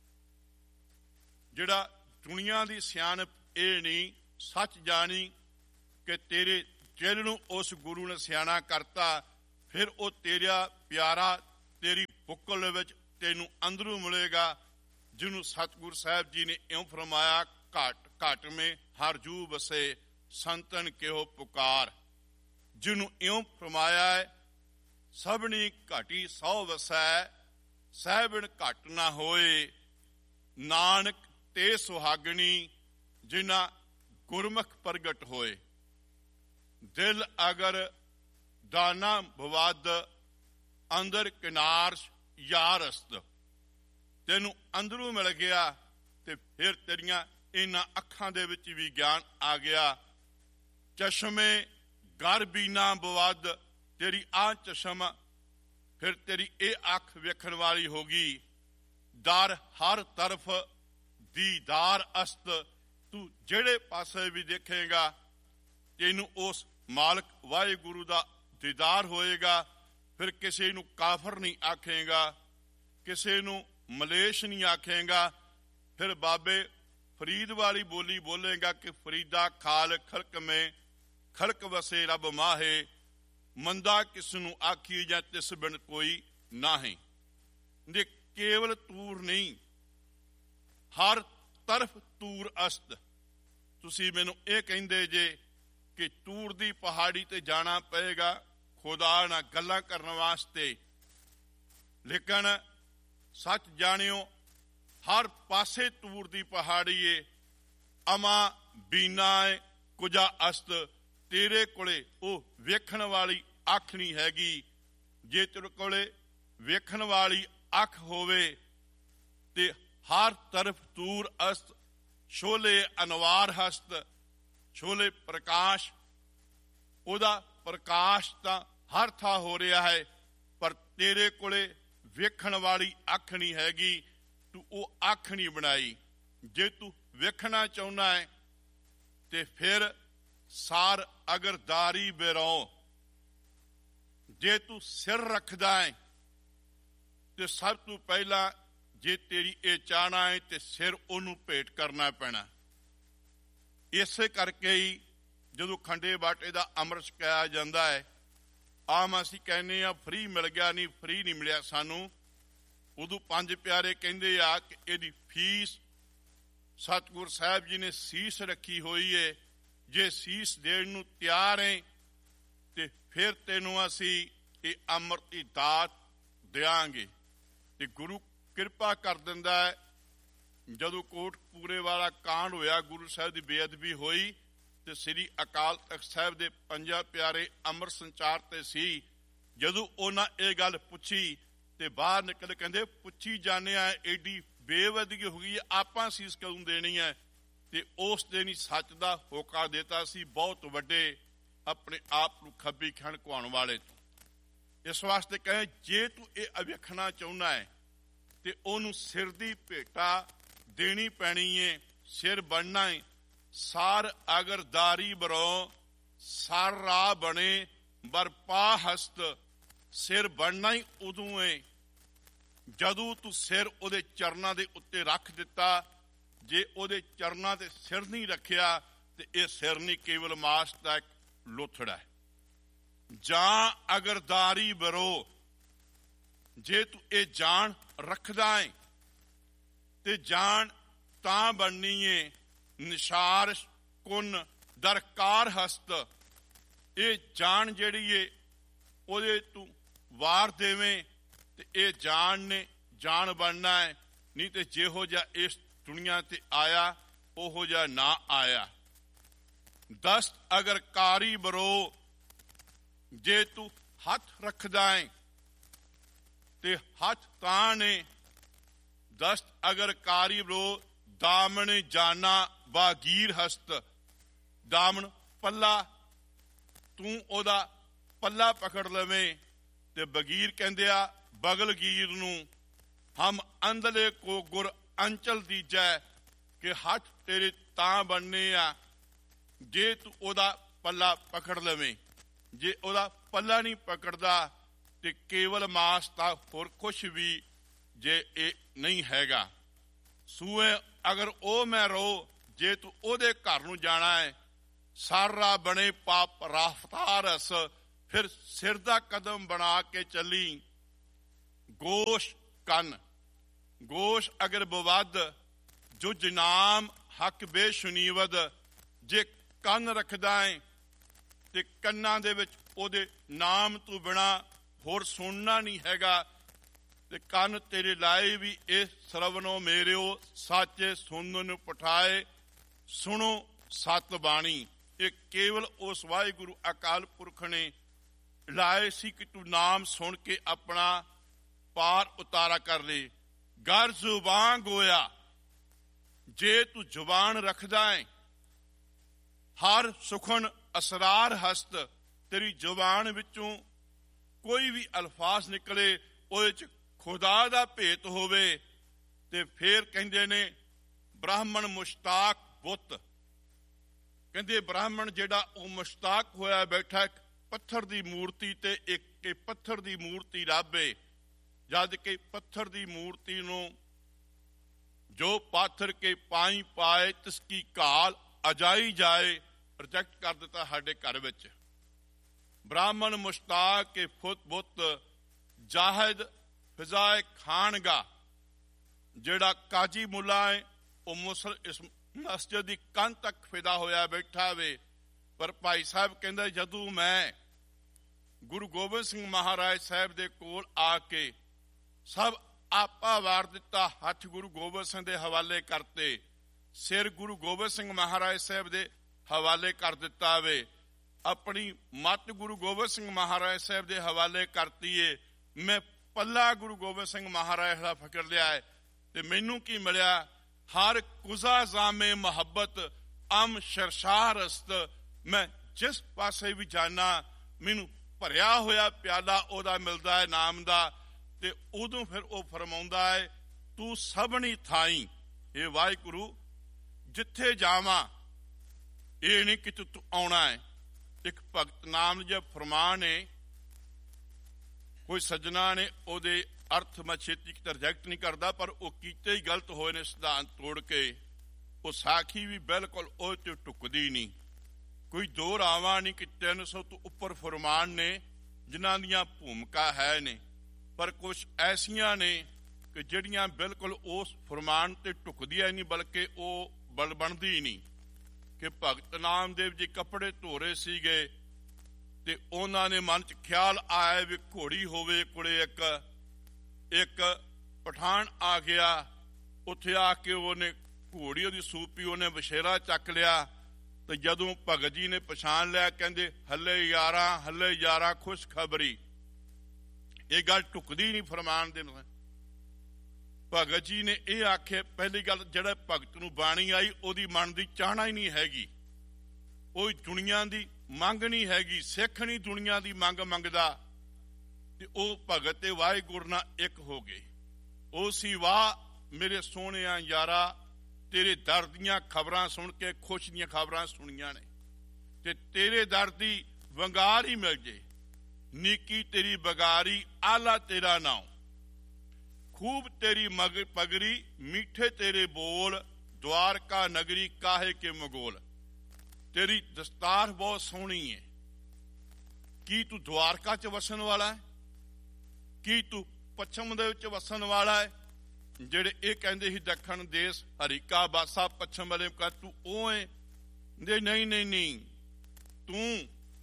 ਜਿਹੜਾ ਦੁਨੀਆ ਦੀ ਸਿਆਣਪ ਇਹ ਨਹੀਂ, ਸੱਚ ਜਾਣੀ ਕਿ ਤੇਰੇ ਦਿਲ ਨੂੰ ਉਸ ਗੁਰੂ ਨੇ ਸਿਆਣਾ ਕਰਤਾ, ਫਿਰ ਉਹ ਤੇਰਾ ਪਿਆਰਾ ਤੇਰੀ ਬੁੱਕਲ ਵਿੱਚ ਤੈਨੂੰ ਅੰਦਰੋਂ ਮਿਲੇਗਾ, ਜਿਹਨੂੰ ਸਤਿਗੁਰੂ ਸਾਹਿਬ ਜੀ ਨੇ ਇਉਂ ਫਰਮਾਇਆ, ਘਟ ਘਟ ਮੇ ਹਰ ਜੂ ਵਸੇ ਸੰਤਨ ਕਿਹੋ ਪੁਕਾਰ। ਜਿਹਨੂੰ ਇਉਂ ਫਰਮਾਇਆ ਹੈ, ਸਭਨੀ ਘਾਟੀ ਸੌ ਵਸੈ, ਸਹਿਬਨ ਘਟ ਨਾ ਹੋਏ। ਨਾਨਕ ਤੇ ਸੁਹਾਗਣੀ ਜਿਨ੍ਹਾਂ ਗੁਰਮੁਖ ਪ੍ਰਗਟ ਹੋਏ। ਦਿਲ ਅਗਰ ਦਾਨਾ ਭਵਦ ਅੰਦਰ ਕਿਨਾਰਸ਼ ਯਾਰ ਅਸਤ। ਤੈਨੂੰ ਅੰਦਰੋਂ ਮਿਲ ਗਿਆ ਤੇ ਫਿਰ ਤੇਰੀਆਂ ਇਹਨਾਂ ਅੱਖਾਂ ਦੇ ਵਿੱਚ ਵੀ ਗਿਆਨ ਆ ਗਿਆ। ਚਸ਼ਮੇ ਗਰ ਬੀਨਾ ਬਵਦ, ਤੇਰੀ ਆ ਚਸ਼ਮ, ਫਿਰ ਤੇਰੀ ਇਹ ਅੱਖ ਵੇਖਣ ਵਾਲੀ ਹੋ ਗਈ। ਦਰ ਹਰ ਤਰਫ ਦੀਦਾਰ ਅਸਤ। ਤੂੰ ਜਿਹੜੇ ਪਾਸੇ ਵੀ ਦੇਖੇਗਾ ਤੈਨੂੰ ਉਸ ਮਾਲਕ ਵਾਹਿਗੁਰੂ ਦਾ ਦੀਦਾਰ ਹੋਏਗਾ। ਫਿਰ ਕਿਸੇ ਨੂੰ ਕਾਫਰ ਨਹੀਂ ਆਖੇਗਾ, ਕਿਸੇ ਨੂੰ ਮਲੇਸ਼ ਨਹੀਂ ਆਖੇਗਾ। ਫਿਰ ਬਾਬੇ ਫਰੀਦ ਵਾਲੀ ਬੋਲੀ ਬੋਲੇਗਾ ਕਿ ਫਰੀਦਾ ਖਾਲ ਖਲਕ ਮੇ ਖਲਕ ਵਸੇ ਰੱਬ ਮਾਹੇ। ਮੰਦਾ ਕਿਸ ਨੂੰ ਆਖੀ ਜਾਂ ਤਿਸ ਬਿਨ ਕੋਈ ਨਾਹੀਂ। ਦੇ ਕੇਵਲ ਤੂਰ ਨਹੀਂ, ਹਰ ਤਰਫ ਤੂਰ ਅਸਤ। ਤੁਸੀਂ ਮੈਨੂੰ ਇਹ ਕਹਿੰਦੇ ਜੇ ਕਿ ਤੂਰ ਦੀ ਪਹਾੜੀ ਤੇ ਜਾਣਾ ਪਏਗਾ ਖੁਦਾ ਨਾਲ ਗੱਲਾਂ ਕਰਨ ਵਾਸਤੇ, ਲੇਕਿਨ ਸੱਚ ਜਾਣਿਓ ਹਰ ਪਾਸੇ ਤੂਰ ਦੀ ਪਹਾੜੀ ਏ। ਅਮਾ ਬੀਨਾ ਏ ਕੁਜਾ ਅਸਤ। ਤੇਰੇ ਕੋਲੇ ਉਹ ਵੇਖਣ ਵਾਲੀ ਅੱਖ ਨਹੀਂ ਹੈਗੀ। ਜੇ ਤੇਰੇ ਕੋਲੇ ਵੇਖਣ ਵਾਲੀ ਅੱਖ ਹੋਵੇ ਤੇ ਹਰ ਤਰਫ ਤੂਰ ਅਸਤ। ਸ਼ੋਲੇ ਅਨਵਾਰ ਹਸਤ, ਸ਼ੋਲੇ ਪ੍ਰਕਾਸ਼। ਉਹਦਾ ਪ੍ਰਕਾਸ਼ ਤਾਂ ਹਰ ਥਾਂ ਹੋ ਰਿਹਾ ਹੈ, ਪਰ ਤੇਰੇ ਕੋਲੇ ਵੇਖਣ ਵਾਲੀ ਅੱਖ ਨਹੀਂ ਹੈਗੀ। ਤੂੰ ਉਹ ਅੱਖ ਨਹੀਂ ਬਣਾਈ। ਜੇ ਤੂੰ ਵੇਖਣਾ ਚਾਹੁੰਦਾ ਹੈ ਤੇ ਫਿਰ ਸਾਰ ਅਗਰ ਦਾਰੀ ਬਿਰੋ, ਜੇ ਤੂੰ ਸਿਰ ਰੱਖਦਾ ਹੈ ਤੇ ਸਭ ਤੋਂ ਪਹਿਲਾਂ ਜੇ ਤੇਰੀ ਇਹ ਚਾਹਨਾ ਹੈ ਤੇ ਸਿਰ ਉਹਨੂੰ ਭੇਟ ਕਰਨਾ ਪੈਣਾ। ਇਸੇ ਕਰਕੇ ਹੀ ਜਦੋਂ ਖੰਡੇ ਬਾਟੇ ਦਾ ਅੰਮ੍ਰਿਤ ਛਕਾਇਆ ਜਾਂਦਾ ਹੈ, ਆਮ ਅਸੀਂ ਕਹਿੰਦੇ ਆ ਫਰੀ ਮਿਲ ਗਿਆ, ਨਹੀਂ ਫਰੀ ਨਹੀਂ ਮਿਲਿਆ ਸਾਨੂੰ। ਉਦੋਂ ਪੰਜ ਪਿਆਰੇ ਕਹਿੰਦੇ ਆ ਕਿ ਇਹਦੀ ਫੀਸ ਸਤਿਗੁਰੂ ਸਾਹਿਬ ਜੀ ਨੇ ਸੀਸ ਰੱਖੀ ਹੋਈ ਏ। ਜੇ ਸੀਸ ਦੇਣ ਨੂੰ ਤਿਆਰ ਹੈ ਤੇ ਫਿਰ ਤੈਨੂੰ ਅਸੀਂ ਇਹ ਅੰਮ੍ਰਿਤ ਦੀ ਦਾਤ ਦਿਆਂਗੇ। ਤੇ ਗੁਰੂ ਕਿਰਪਾ ਕਰ ਦਿੰਦਾ ਹੈ। ਜਦੋਂ ਕੋਟਕਪੂਰੇ ਵਾਲਾ ਕਾਂਡ ਹੋਇਆ, ਗੁਰੂ ਸਾਹਿਬ ਦੀ ਬੇਅਦਬੀ ਹੋਈ ਤੇ ਸ੍ਰੀ ਅਕਾਲ ਤਖਤ ਸਾਹਿਬ ਦੇ ਪੰਜਾਂ ਪਿਆਰੇ ਅੰਮ੍ਰਿਤ ਸੰਚਾਰ ਤੇ ਸੀ। ਜਦੋਂ ਉਹਨਾਂ ਇਹ ਗੱਲ ਪੁੱਛੀ ਤੇ ਬਾਹਰ ਨਿਕਲ ਕਹਿੰਦੇ, ਪੁੱਛੀ ਜਾਂਦੇ ਆ ਏਡੀ ਬੇਵਦਗੀ ਹੋ ਗਈ, ਆਪਾਂ ਸੀਸ ਕਦੋਂ ਦੇਣੀ ਹੈ। ਤੇ ਉਸ ਦਿਨ ਹੀ ਸੱਚ ਦਾ ਹੋਕਾ ਦਿੱਤਾ ਸੀ, ਬਹੁਤ ਵੱਡੇ ਆਪਣੇ ਆਪ ਨੂੰ ਖੱਬੀ ਖਣ ਘੁਆਉਣ ਵਾਲੇ ਤੋਂ। ਇਸ ਵਾਸਤੇ ਕਹੇ, ਜੇ ਤੂੰ ਇਹ ਵੇਖਣਾ ਚਾਹੁੰਦਾ ਹੈ ਤੇ ਉਹਨੂੰ ਸਿਰ ਦੀ ਭੇਟਾ ਦੇਣੀ ਪੈਣੀ ਏ। ਸਿਰ ਬਣਨਾ ਏ। ਸਾਰ ਅਗਰ ਦਾਰੀ ਬਰੋ ਸਾਰ ਰਾਹ ਬਣੇ ਬਰਪਾ ਹਸਤ। ਸਿਰ ਬਣਨਾ ਹੀ ਉਦੋਂ ਏ ਜਦੋਂ ਤੂੰ ਸਿਰ ਉਹਦੇ ਚਰਨਾਂ ਦੇ ਉੱਤੇ ਰੱਖ ਦਿੱਤਾ। ਜੇ ਉਹਦੇ ਚਰਨਾਂ ਤੇ ਸਿਰ ਨਹੀਂ ਰੱਖਿਆ ਤੇ ਇਹ ਸਿਰ ਨਹੀਂ, ਕੇਵਲ ਮਾਸ ਦਾ ਇੱਕ ਲੋਥੜਾ ਹੈ। ਜਾਂ ਅਗਰ ਦਾਰੀ ਬਰੋ, ਜੇ ਤੂੰ ਇਹ ਜਾਣ ਰੱਖਦਾ ਹੈ ਤੇ ਜਾਣ ਤਾਂ ਬਣਨੀ ਏ ਨਿਸ਼ਾਰ ਕੁਨ ਦਰਕਾਰ ਹਸਤ। ਇਹ ਜਾਣ ਜਿਹੜੀ ਏ ਉਹਦੇ ਤੂੰ ਵਾਰ ਦੇਵੇਂ ਤੇ ਇਹ ਜਾਣ ਨੇ ਜਾਣ ਬਣਨਾ ਹੈ। ਨਹੀਂ ਤੇ ਜਿਹੋ ਜਿਹਾ ਇਸ ਦੁਨੀਆ ਤੇ ਆਇਆ ਉਹੋ ਜਿਹਾ ਨਾ ਆਇਆ। ਦਸਤ ਅਗਰ ਕਾਰੀ ਬਰੋ, ਜੇ ਤੂੰ ਹੱਥ ਰੱਖਦਾ ਹੈ ਤੇ ਹੱਥ ਤਾਂ ਨੇ। ਦਸਤ ਅਗਰ ਕਾਰੀ ਬਰੋ ਦਾਮਨ ਜਾਨਾ ਬਾਗੀਰ ਹਸਤ। ਦਾਮਨ ਪੱਲਾ, ਤੂੰ ਉਹਦਾ ਪੱਲਾ ਪਕੜ ਲਵੇਂ। ਤੇ ਬਗੀਰ ਕਹਿੰਦੇ ਆ ਬਗਲ ਗੀਰ ਨੂੰ, ਹਮ ਅੰਦਲੇ ਕੋ ਗੁਰ ਅੰਚਲ ਦੀਜੈ, ਕਿ ਹੱਥ ਤੇਰੇ ਤਾਂ ਬਣਨੇ ਆ ਜੇ ਤੂੰ ਉਹਦਾ ਪੱਲਾ ਪਕੜ ਲਵੇਂ। ਜੇ ਉਹਦਾ ਪੱਲਾ ਨਹੀਂ ਪਕੜਦਾ ਤੇ ਕੇਵਲ ਮਾਸ ਤਾਂ ਹੋਰ ਕੁਛ ਵੀ ਜੇ ਇਹ ਨਹੀਂ ਹੈਗਾ। ਸੂਏ ਅਗਰ ਉਹ ਮੈਂ ਰੋ, ਜੇ ਤੂੰ ਉਹਦੇ ਘਰ ਨੂੰ ਜਾਣਾ ਹੈ, ਸਾਰਾ ਬਣੇ ਪਾਪ ਰਾਫਤਾਰ ਰਸ, ਫਿਰ ਸਿਰ ਦਾ ਕਦਮ ਬਣਾ ਕੇ ਚੱਲੀ। ਗੋਸ਼ ਕੰਨ, ਗੋਸ਼ ਅਗਰ ਬਵਦ ਜੋ ਜਨਾਮ ਹੱਕ ਬੇਸ਼ੁਨੀਵਦ, ਜੇ ਕੰਨ ਰੱਖਦਾ ਹੈ ਤੇ ਕੰਨਾਂ ਦੇ ਵਿੱਚ ਉਹਦੇ ਨਾਮ ਤੋਂ ਬਿਨਾ ਹੋਰ ਸੁਣਨਾ ਨਹੀਂ ਹੈਗਾ, ਤੇ ਕੰਨ ਤੇਰੇ ਲਾਏ ਵੀ ਇਹ ਸਰਵਨੋ ਮੇਰਿਓ, ਸਾਚੇ ਸੁਣਨ ਪਠਾਏ, ਸੁਣੋ ਸਤ ਬਾਣੀ। ਇਹ ਕੇਵਲ ਉਸ ਵਾਹਿਗੁਰੂ ਅਕਾਲ ਪੁਰਖ ਨੇ ਲਾਏ ਸੀ ਕਿ ਤੂੰ ਨਾਮ ਸੁਣ ਕੇ ਆਪਣਾ ਪਾਰ ਉਤਾਰਾ ਕਰ ਲੈ। ਗਰ ਜ਼ੁਬਾਨ ਗੋਇਆ, ਜੇ ਤੂੰ ਜ਼ੁਬਾਨ ਰੱਖਦਾ ਹੈ, ਹਰ ਸੁਖਨ ਅਸਰਾਰ ਹਸਤ, ਤੇਰੀ ਜ਼ੁਬਾਨ ਵਿੱਚੋਂ ਕੋਈ ਵੀ ਅਲਫਾਜ਼ ਨਿਕਲੇ ਉਹਦੇ ਚ ਖੁਦਾ ਦਾ ਭੇਤ ਹੋਵੇ। ਤੇ ਫੇਰ ਕਹਿੰਦੇ ਨੇ ਬ੍ਰਾਹਮਣ ਮੁਸ਼ਤਾਕ ਬੁੱਤ, ਕਹਿੰਦੇ ਬ੍ਰਾਹਮਣ ਜਿਹੜਾ ਉਹ ਮੁਸ਼ਤਾਕ ਹੋਇਆ ਬੈਠਾ ਇੱਕ ਪੱਥਰ ਦੀ ਮੂਰਤੀ ਤੇ, ਇੱਕ ਪੱਥਰ ਦੀ ਮੂਰਤੀ ਲਾਭੇ, ਜਦ ਕਿ ਪੱਥਰ ਦੀ ਮੂਰਤੀ ਨੂੰ ਜੋ ਪਾਥਰ ਕੇ ਪਾਈ ਪਾਏ ਤਿਸਕੀ ਘਾਲ ਅਜਾਈ ਜਾਏ, ਪ੍ਰੋਜੈਕਟ ਕਰ ਦਿੱਤਾ ਸਾਡੇ ਘਰ ਵਿੱਚ। ਬ੍ਰਾਹਮਣ ਮੁਸ਼ਤਾਕ ਕੇ ਫੁੱਤ ਬੁੱਤ, ਜਾਹਿਦ ਫਿਜ਼ਾਏ ਖਾਨਗਾ, ਜਿਹੜਾ ਕਾਜੀ ਮੁੱਲਾ ਹੈ ਉਹ ਇਸ ਮਸਜਿਦ ਦੀ ਕੰਧ ਤੱਕ ਫਿਦਾ ਹੋਇਆ ਬੈਠਾ ਵੇ। ਪਰ ਭਾਈ ਸਾਹਿਬ ਕਹਿੰਦਾ ਜਦੋਂ ਮੈਂ ਗੁਰੂ ਗੋਬਿੰਦ ਸਿੰਘ ਮਹਾਰਾਜ ਸਾਹਿਬ ਦੇ ਕੋਲ ਆ ਕੇ ਸਭ ਆਪਾ ਵਾਰ ਦਿੱਤਾ, ਹੱਥ ਗੁਰੂ ਗੋਬਿੰਦ ਸਿੰਘ ਦੇ ਹਵਾਲੇ ਕਰਤੇ, ਸਿਰ ਗੁਰੂ ਗੋਬਿੰਦ ਸਿੰਘ ਮਹਾਰਾਜ ਸਾਹਿਬ ਦੇ ਹਵਾਲੇ ਕਰ ਦਿੱਤਾ ਵੇ, ਆਪਣੀ ਮੱਤ ਗੁਰੂ ਗੋਬਿੰਦ ਸਿੰਘ ਮਹਾਰਾਜ ਸਾਹਿਬ ਦੇ ਹਵਾਲੇ ਕਰਤੀ ਏ, ਮੈਂ ਪੱਲਾ ਗੁਰੂ ਗੋਬਿੰਦ ਸਿੰਘ ਮਹਾਰਾਜ ਦਾ ਫਕਰ ਲਿਆ ਹੈ। ਤੇ ਮੈਨੂੰ ਕੀ ਮਿਲਿਆ? ਹਰ ਕੁਜ਼ਾ ਜ਼ਾਮੇ ਮੁਹੱਬਤ ਅਮ ਸ਼ਰਸ਼ਾਹ ਰਸਤ, ਮੈਂ ਜਿਸ ਪਾਸੇ ਵੀ ਜਾਣਾ ਮੈਨੂੰ ਭਰਿਆ ਹੋਇਆ ਪਿਆਲਾ ਉਹਦਾ ਮਿਲਦਾ ਹੈ ਨਾਮ ਦਾ। ਤੇ ਉਦੋਂ ਫਿਰ ਉਹ ਫਰਮਾਉਂਦਾ ਹੈ ਤੂੰ ਸਭਨੀ ਥਾਈ, ਇਹ ਵਾਹਿਗੁਰੂ ਜਿੱਥੇ ਜਾਵਾਂ ਇਹ ਨਹੀਂ ਕਿ ਤੂੰ ਆਉਣਾ ਹੈ। ਇੱਕ ਭਗਤ ਨਾਮ ਜਿਹਾ ਫਰਮਾਨ ਹੈ, ਕੋਈ ਸੱਜਣਾ ਨੇ ਉਹਦੇ ਅਰਥ ਮੈਂ ਛੇਤੀ ਰਿਜੈਕਟ ਨਹੀਂ ਕਰਦਾ, ਪਰ ਉਹ ਕੀਤੇ ਹੀ ਗਲਤ ਹੋਏ ਨੇ ਸਿਧਾਂਤ ਤੋੜ ਕੇ। ਉਹ ਸਾਖੀ ਵੀ ਬਿਲਕੁਲ ਉਹ ਤੇ ਟੁਕਦੀ ਨਹੀਂ, ਕੋਈ ਦੋ ਰਾਵਾਂ ਨਹੀਂ ਕਿ 300 ਤੋਂ ਉੱਪਰ ਫਰਮਾਨ ਨੇ ਜਿਨ੍ਹਾਂ ਦੀਆਂ ਭੂਮਿਕਾ ਹੈ ਨੇ, ਪਰ ਕੁਛ ਐਸੀਆਂ ਨੇ ਕਿ ਜਿਹੜੀਆਂ ਬਿਲਕੁਲ ਉਸ ਫਰਮਾਨ ਤੇ ਟੁਕਦੀਆਂ ਨਹੀਂ, ਬਲਕਿ ਉਹ ਬਲ ਬਣਦੀ ਹੀ ਨਹੀਂ। ਕਿ ਭਗਤ ਨਾਮਦੇਵ ਜੀ ਕੱਪੜੇ ਧੋ ਰਹੇ ਸੀਗੇ ਤੇ ਉਹਨਾਂ ਨੇ ਮਨ ਚ ਖਿਆਲ ਆਇਆ ਵੀ ਘੋੜੀ ਹੋਵੇ ਕੋਲੇ ਇੱਕ ਪਠਾਨ ਆ ਗਿਆ, ਉੱਥੇ ਆ ਕੇ ਉਹਨੇ ਘੋੜੀ ਉਹਦੀ ਸੂਪੀ, ਉਹਨੇ ਬਸ਼ੇਰਾ ਚੱਕ ਲਿਆ। ਤੇ ਜਦੋਂ ਭਗਤ ਜੀ ਨੇ ਪਛਾਣ ਲਿਆ ਕਹਿੰਦੇ ਹੱਲੇ ਯਾਰਾਂ ਖੁਸ਼ਖਬਰੀ, ਇਹ ਗੱਲ ਟੁਕਦੀ ਨਹੀਂ ਫਰਮਾਨ ਦੇ ਨਾਲ। ਭਗਤ ਜੀ ਨੇ ਇਹ ਆਖਿਆ, ਪਹਿਲੀ ਗੱਲ ਜਿਹੜਾ ਭਗਤ ਨੂੰ ਬਾਣੀ ਆਈ ਉਹਦੀ ਮਨ ਦੀ ਚਾਹਨਾ ਹੀ ਨਹੀਂ ਹੈਗੀ, ਉਹ ਦੁਨੀਆ ਦੀ ਮੰਗ ਨਹੀਂ ਹੈਗੀ, ਸਿੱਖ ਨਹੀਂ ਦੁਨੀਆ ਦੀ ਮੰਗ ਮੰਗਦਾ। ਤੇ ਉਹ ਭਗਤ ਤੇ ਵਾਹਿਗੁਰੂ ਨਾਲ ਇੱਕ ਹੋ ਗਏ। ਉਹ ਸੀ ਵਾਹ ਮੇਰੇ ਸੋਹਣਿਆ ਯਾਰਾ, ਤੇਰੇ ਦਰ ਦੀਆਂ ਖਬਰਾਂ ਸੁਣ ਕੇ ਖੁਸ਼ ਦੀਆਂ ਖਬਰਾਂ ਸੁਣੀਆਂ ਨੇ, ਤੇ ਤੇਰੇ ਦਰ ਦੀ ਵੰਗਾਰ ਹੀ ਮਿਲ ਜੇ, ਨੀਕੀ ਤੇਰੀ ਬਗਾਰੀ ਆਲਾ ਤੇਰਾ ਨਾਮ, ਖੂਬ ਤੇਰੀ ਪਗਰੀ ਮੀਠੇ ਤੇਰੇ ਬੋਲ, ਦਵਾਰਕਾ ਨਗਰੀ ਕਾਹੇ ਕੇ ਮਗੋਲ। ਤੇਰੀ ਦਸਤਾਰ ਬਹੁਤ ਸੋਹਣੀ ਹੈ, ਕੀ ਤੂੰ ਦਵਾਰਕਾ ਚ ਵਸਣ ਵਾਲਾ ਹੈ? ਕੀ ਤੂੰ ਪੱਛਮ ਦੇ ਵਿੱਚ ਵਸਣ ਵਾਲਾ ਹੈ? ਜਿਹੜੇ ਇਹ ਕਹਿੰਦੇ ਸੀ ਦੱਖਣ ਦੇਸ਼ ਹਰੀਕਾ ਬਾਸਾ ਪੱਛਮ ਵਾਲੇ ਕਾ ਤੂੰ ਉਹ ਹੈ? ਨਹੀਂ, ਤੂੰ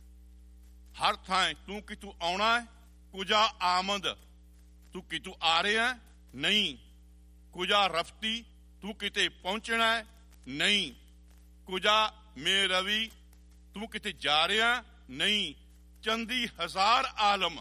ਹਰ ਥਾਂ, ਤੂੰ ਕਿ ਤੂੰ ਆਉਣਾ ਹੈ? ਕੁਜਾ ਆਮਦ, ਤੂੰ ਕਿ ਤੂੰ ਆ ਰਿਹਾ? ਨਹੀਂ। ਕੁਜਾ ਰਫਤੀ, ਤੂੰ ਕਿਤੇ ਪਹੁੰਚਣਾ ਹੈ? ਨਹੀਂ। ਕੁਜਾ ਮੇ ਰਵੀ, ਤੂੰ ਕਿਤੇ ਜਾ ਰਿਹਾ? ਨਹੀਂ। ਚੰਦੀ ਹਜ਼ਾਰ ਆਲਮ,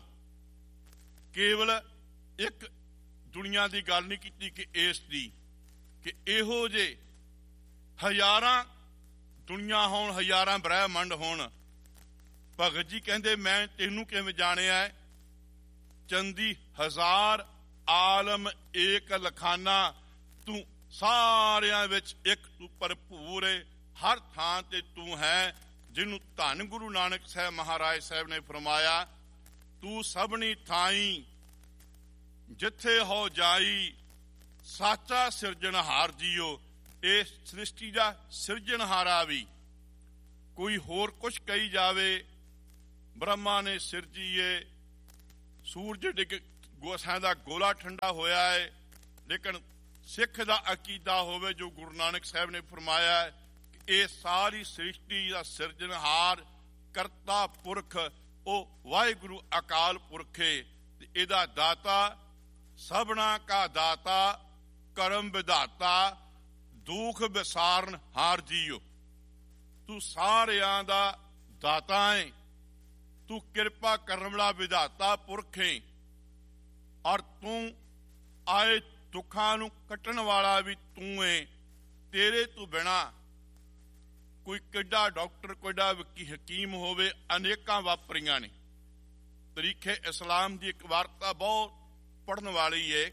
ਕੇਵਲ ਇੱਕ ਦੁਨੀਆ ਦੀ ਗੱਲ ਨਹੀਂ ਕੀਤੀ ਕਿ ਇਸ ਦੀ, ਕਿ ਇਹੋ ਜੇ ਹਜ਼ਾਰਾਂ ਦੁਨੀਆ ਹੋਣ, ਹਜ਼ਾਰਾਂ ਬ੍ਰਹਿਮੰਡ ਹੋਣ, ਭਗਤ ਜੀ ਕਹਿੰਦੇ ਮੈਂ ਤੈਨੂੰ ਕਿਵੇਂ ਜਾਣਿਆ? ਚੰਦੀ ਹਜ਼ਾਰ ਆਲਮ ਏਕ ਲਖਾਨਾ, ਤੂੰ ਸਾਰਿਆਂ ਵਿੱਚ ਇੱਕ, ਤੂੰ ਭਰਪੂਰ ਏ, ਹਰ ਥਾਂ ਤੇ ਤੂੰ ਹੈ। ਜਿਹਨੂੰ ਧੰਨ ਗੁਰੂ ਨਾਨਕ ਸਾਹਿਬ ਮਹਾਰਾਜ ਸਾਹਿਬ ਨੇ ਫਰਮਾਇਆ, ਤੂੰ ਸਭਨੀ ਥਾਈ ਜਿੱਥੇ ਹੋ ਜਾਈ, ਸਾਚਾ ਸਿਰਜਣਹਾਰ ਜੀਓ। ਇਹ ਸ੍ਰਿਸ਼ਟੀ ਦਾ ਸਿਰਜਣਹਾਰਾ ਵੀ। ਕੋਈ ਹੋਰ ਕੁਛ ਕਹੀ ਜਾਵੇ, ਬ੍ਰਹਮਾ ਨੇ ਸਿਰਜੀਏ, ਸੂਰਜ ਡਿੱਗ ਗੋਸਾਂ ਦਾ ਗੋਲਾ ਠੰਡਾ ਹੋਇਆ ਹੈ, ਲੇਕਿਨ ਸਿੱਖ ਦਾ ਅਕੀਦਾ ਹੋਵੇ ਜੋ ਗੁਰੂ ਨਾਨਕ ਸਾਹਿਬ ਨੇ ਫਰਮਾਇਆ ਹੈ ਕਿ ਇਹ ਸਾਰੀ ਸ੍ਰਿਸ਼ਟੀ ਦਾ ਸਿਰਜਣਹਾਰ ਕਰਤਾ ਪੁਰਖ ਉਹ ਵਾਹਿਗੁਰੂ ਅਕਾਲ ਪੁਰਖ ਹੈ, ਤੇ ਇਹਦਾ ਦਾਤਾ ਸਭਨਾ ਕਾ ਦਾਤਾ, ਕਰਮ ਵਿਧਾਤਾ, ਦੁੱਖ ਵਿਸਾਰਨ ਹਾਰ ਜੀਓ। ਤੂੰ ਸਾਰਿਆਂ ਦਾ ਦਾਤਾ ਹੈ, ਤੂੰ ਕਿਰਪਾ ਕਰਨ ਵਾਲਾ ਵਿਧਾਤਾ ਪੁਰਖ ਹੈ, ਔਰ ਤੂੰ ਆਏ ਦੁੱਖਾਂ ਨੂੰ ਕੱਟਣ ਵਾਲਾ ਵੀ ਤੂੰ ਹੈ। ਤੇਰੇ ਤੋਂ ਬਿਨਾ ਕੋਈ ਕਿੱਡਾ ਡਾਕਟਰ, ਕਿੱਡਾ ਹਕੀਮ ਹੋਵੇ, ਅਨੇਕਾਂ ਵਾਪਰੀਆਂ ਨੇ। ਤਰੀਖੇ ਇਸਲਾਮ ਦੀ ਇੱਕ ਵਾਰਤਾ ਬਹੁਤ ਪੜ੍ਹਨ ਵਾਲੀ ਹੈ।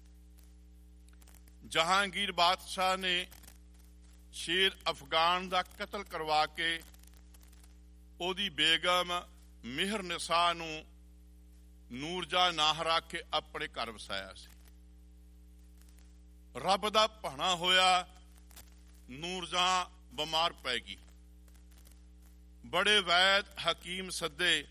ਜਹਾਂਗੀਰ ਬਾਦਸ਼ਾਹ ਨੇ ਸ਼ੇਰ ਅਫਗਾਨ ਦਾ ਕਤਲ ਕਰਵਾ ਕੇ ਉਹਦੀ ਬੇਗਮ ਮਿਹਰ ਨਿਸਾ ਨੂੰ ਨੂਰਜਹਾਂ ਨਾਂ ਰੱਖ ਕੇ ਆਪਣੇ ਘਰ ਵਸਾਇਆ ਸੀ। ਰੱਬ ਦਾ ਭਾਣਾ ਹੋਇਆ, ਨੂਰਜਹਾਂ ਬਿਮਾਰ ਪੈ ਗਈ। ਬੜੇ ਵੈਦ ਹਕੀਮ ਸੱਦੇ,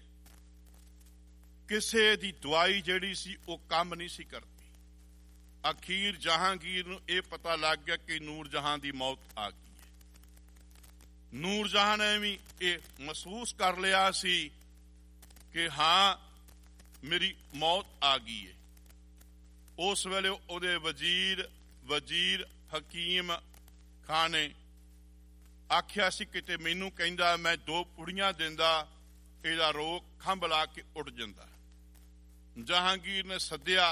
ਕਿਸੇ ਦੀ ਦਵਾਈ ਜਿਹੜੀ ਸੀ ਉਹ ਕੰਮ ਨਹੀਂ ਸੀ ਕਰਦੀ। ਅਖੀਰ ਜਹਾਂਗੀਰ ਨੂੰ ਇਹ ਪਤਾ ਲੱਗ ਗਿਆ ਕਿ ਨੂਰਜਹਾਂ ਦੀ ਮੌਤ ਆ ਗਈ ਹੈ। ਨੂਰਜਹਾਂ ਨੇ ਵੀ ਇਹ ਮਹਿਸੂਸ ਕਰ ਲਿਆ ਸੀ ਕਿ ਹਾਂ ਮੇਰੀ ਮੌਤ ਆ ਗਈ ਹੈ। ਉਸ ਵੇਲੇ ਉਹਦੇ ਵਜ਼ੀਰ ਹਕੀਮ ਖਾਨ ਨੇ ਆਖਿਆ ਸੀ ਕਿਤੇ ਮੈਨੂੰ ਕਹਿੰਦਾ ਮੈਂ 2 ਪੁੜੀਆਂ ਦਿੰਦਾ, ਇਹਦਾ ਰੋਗ ਖੰਭ ਲਾ ਕੇ ਉੱਡ ਜਾਂਦਾ। ਜਹਾਂਗੀਰ ਨੇ ਸੱਦਿਆ,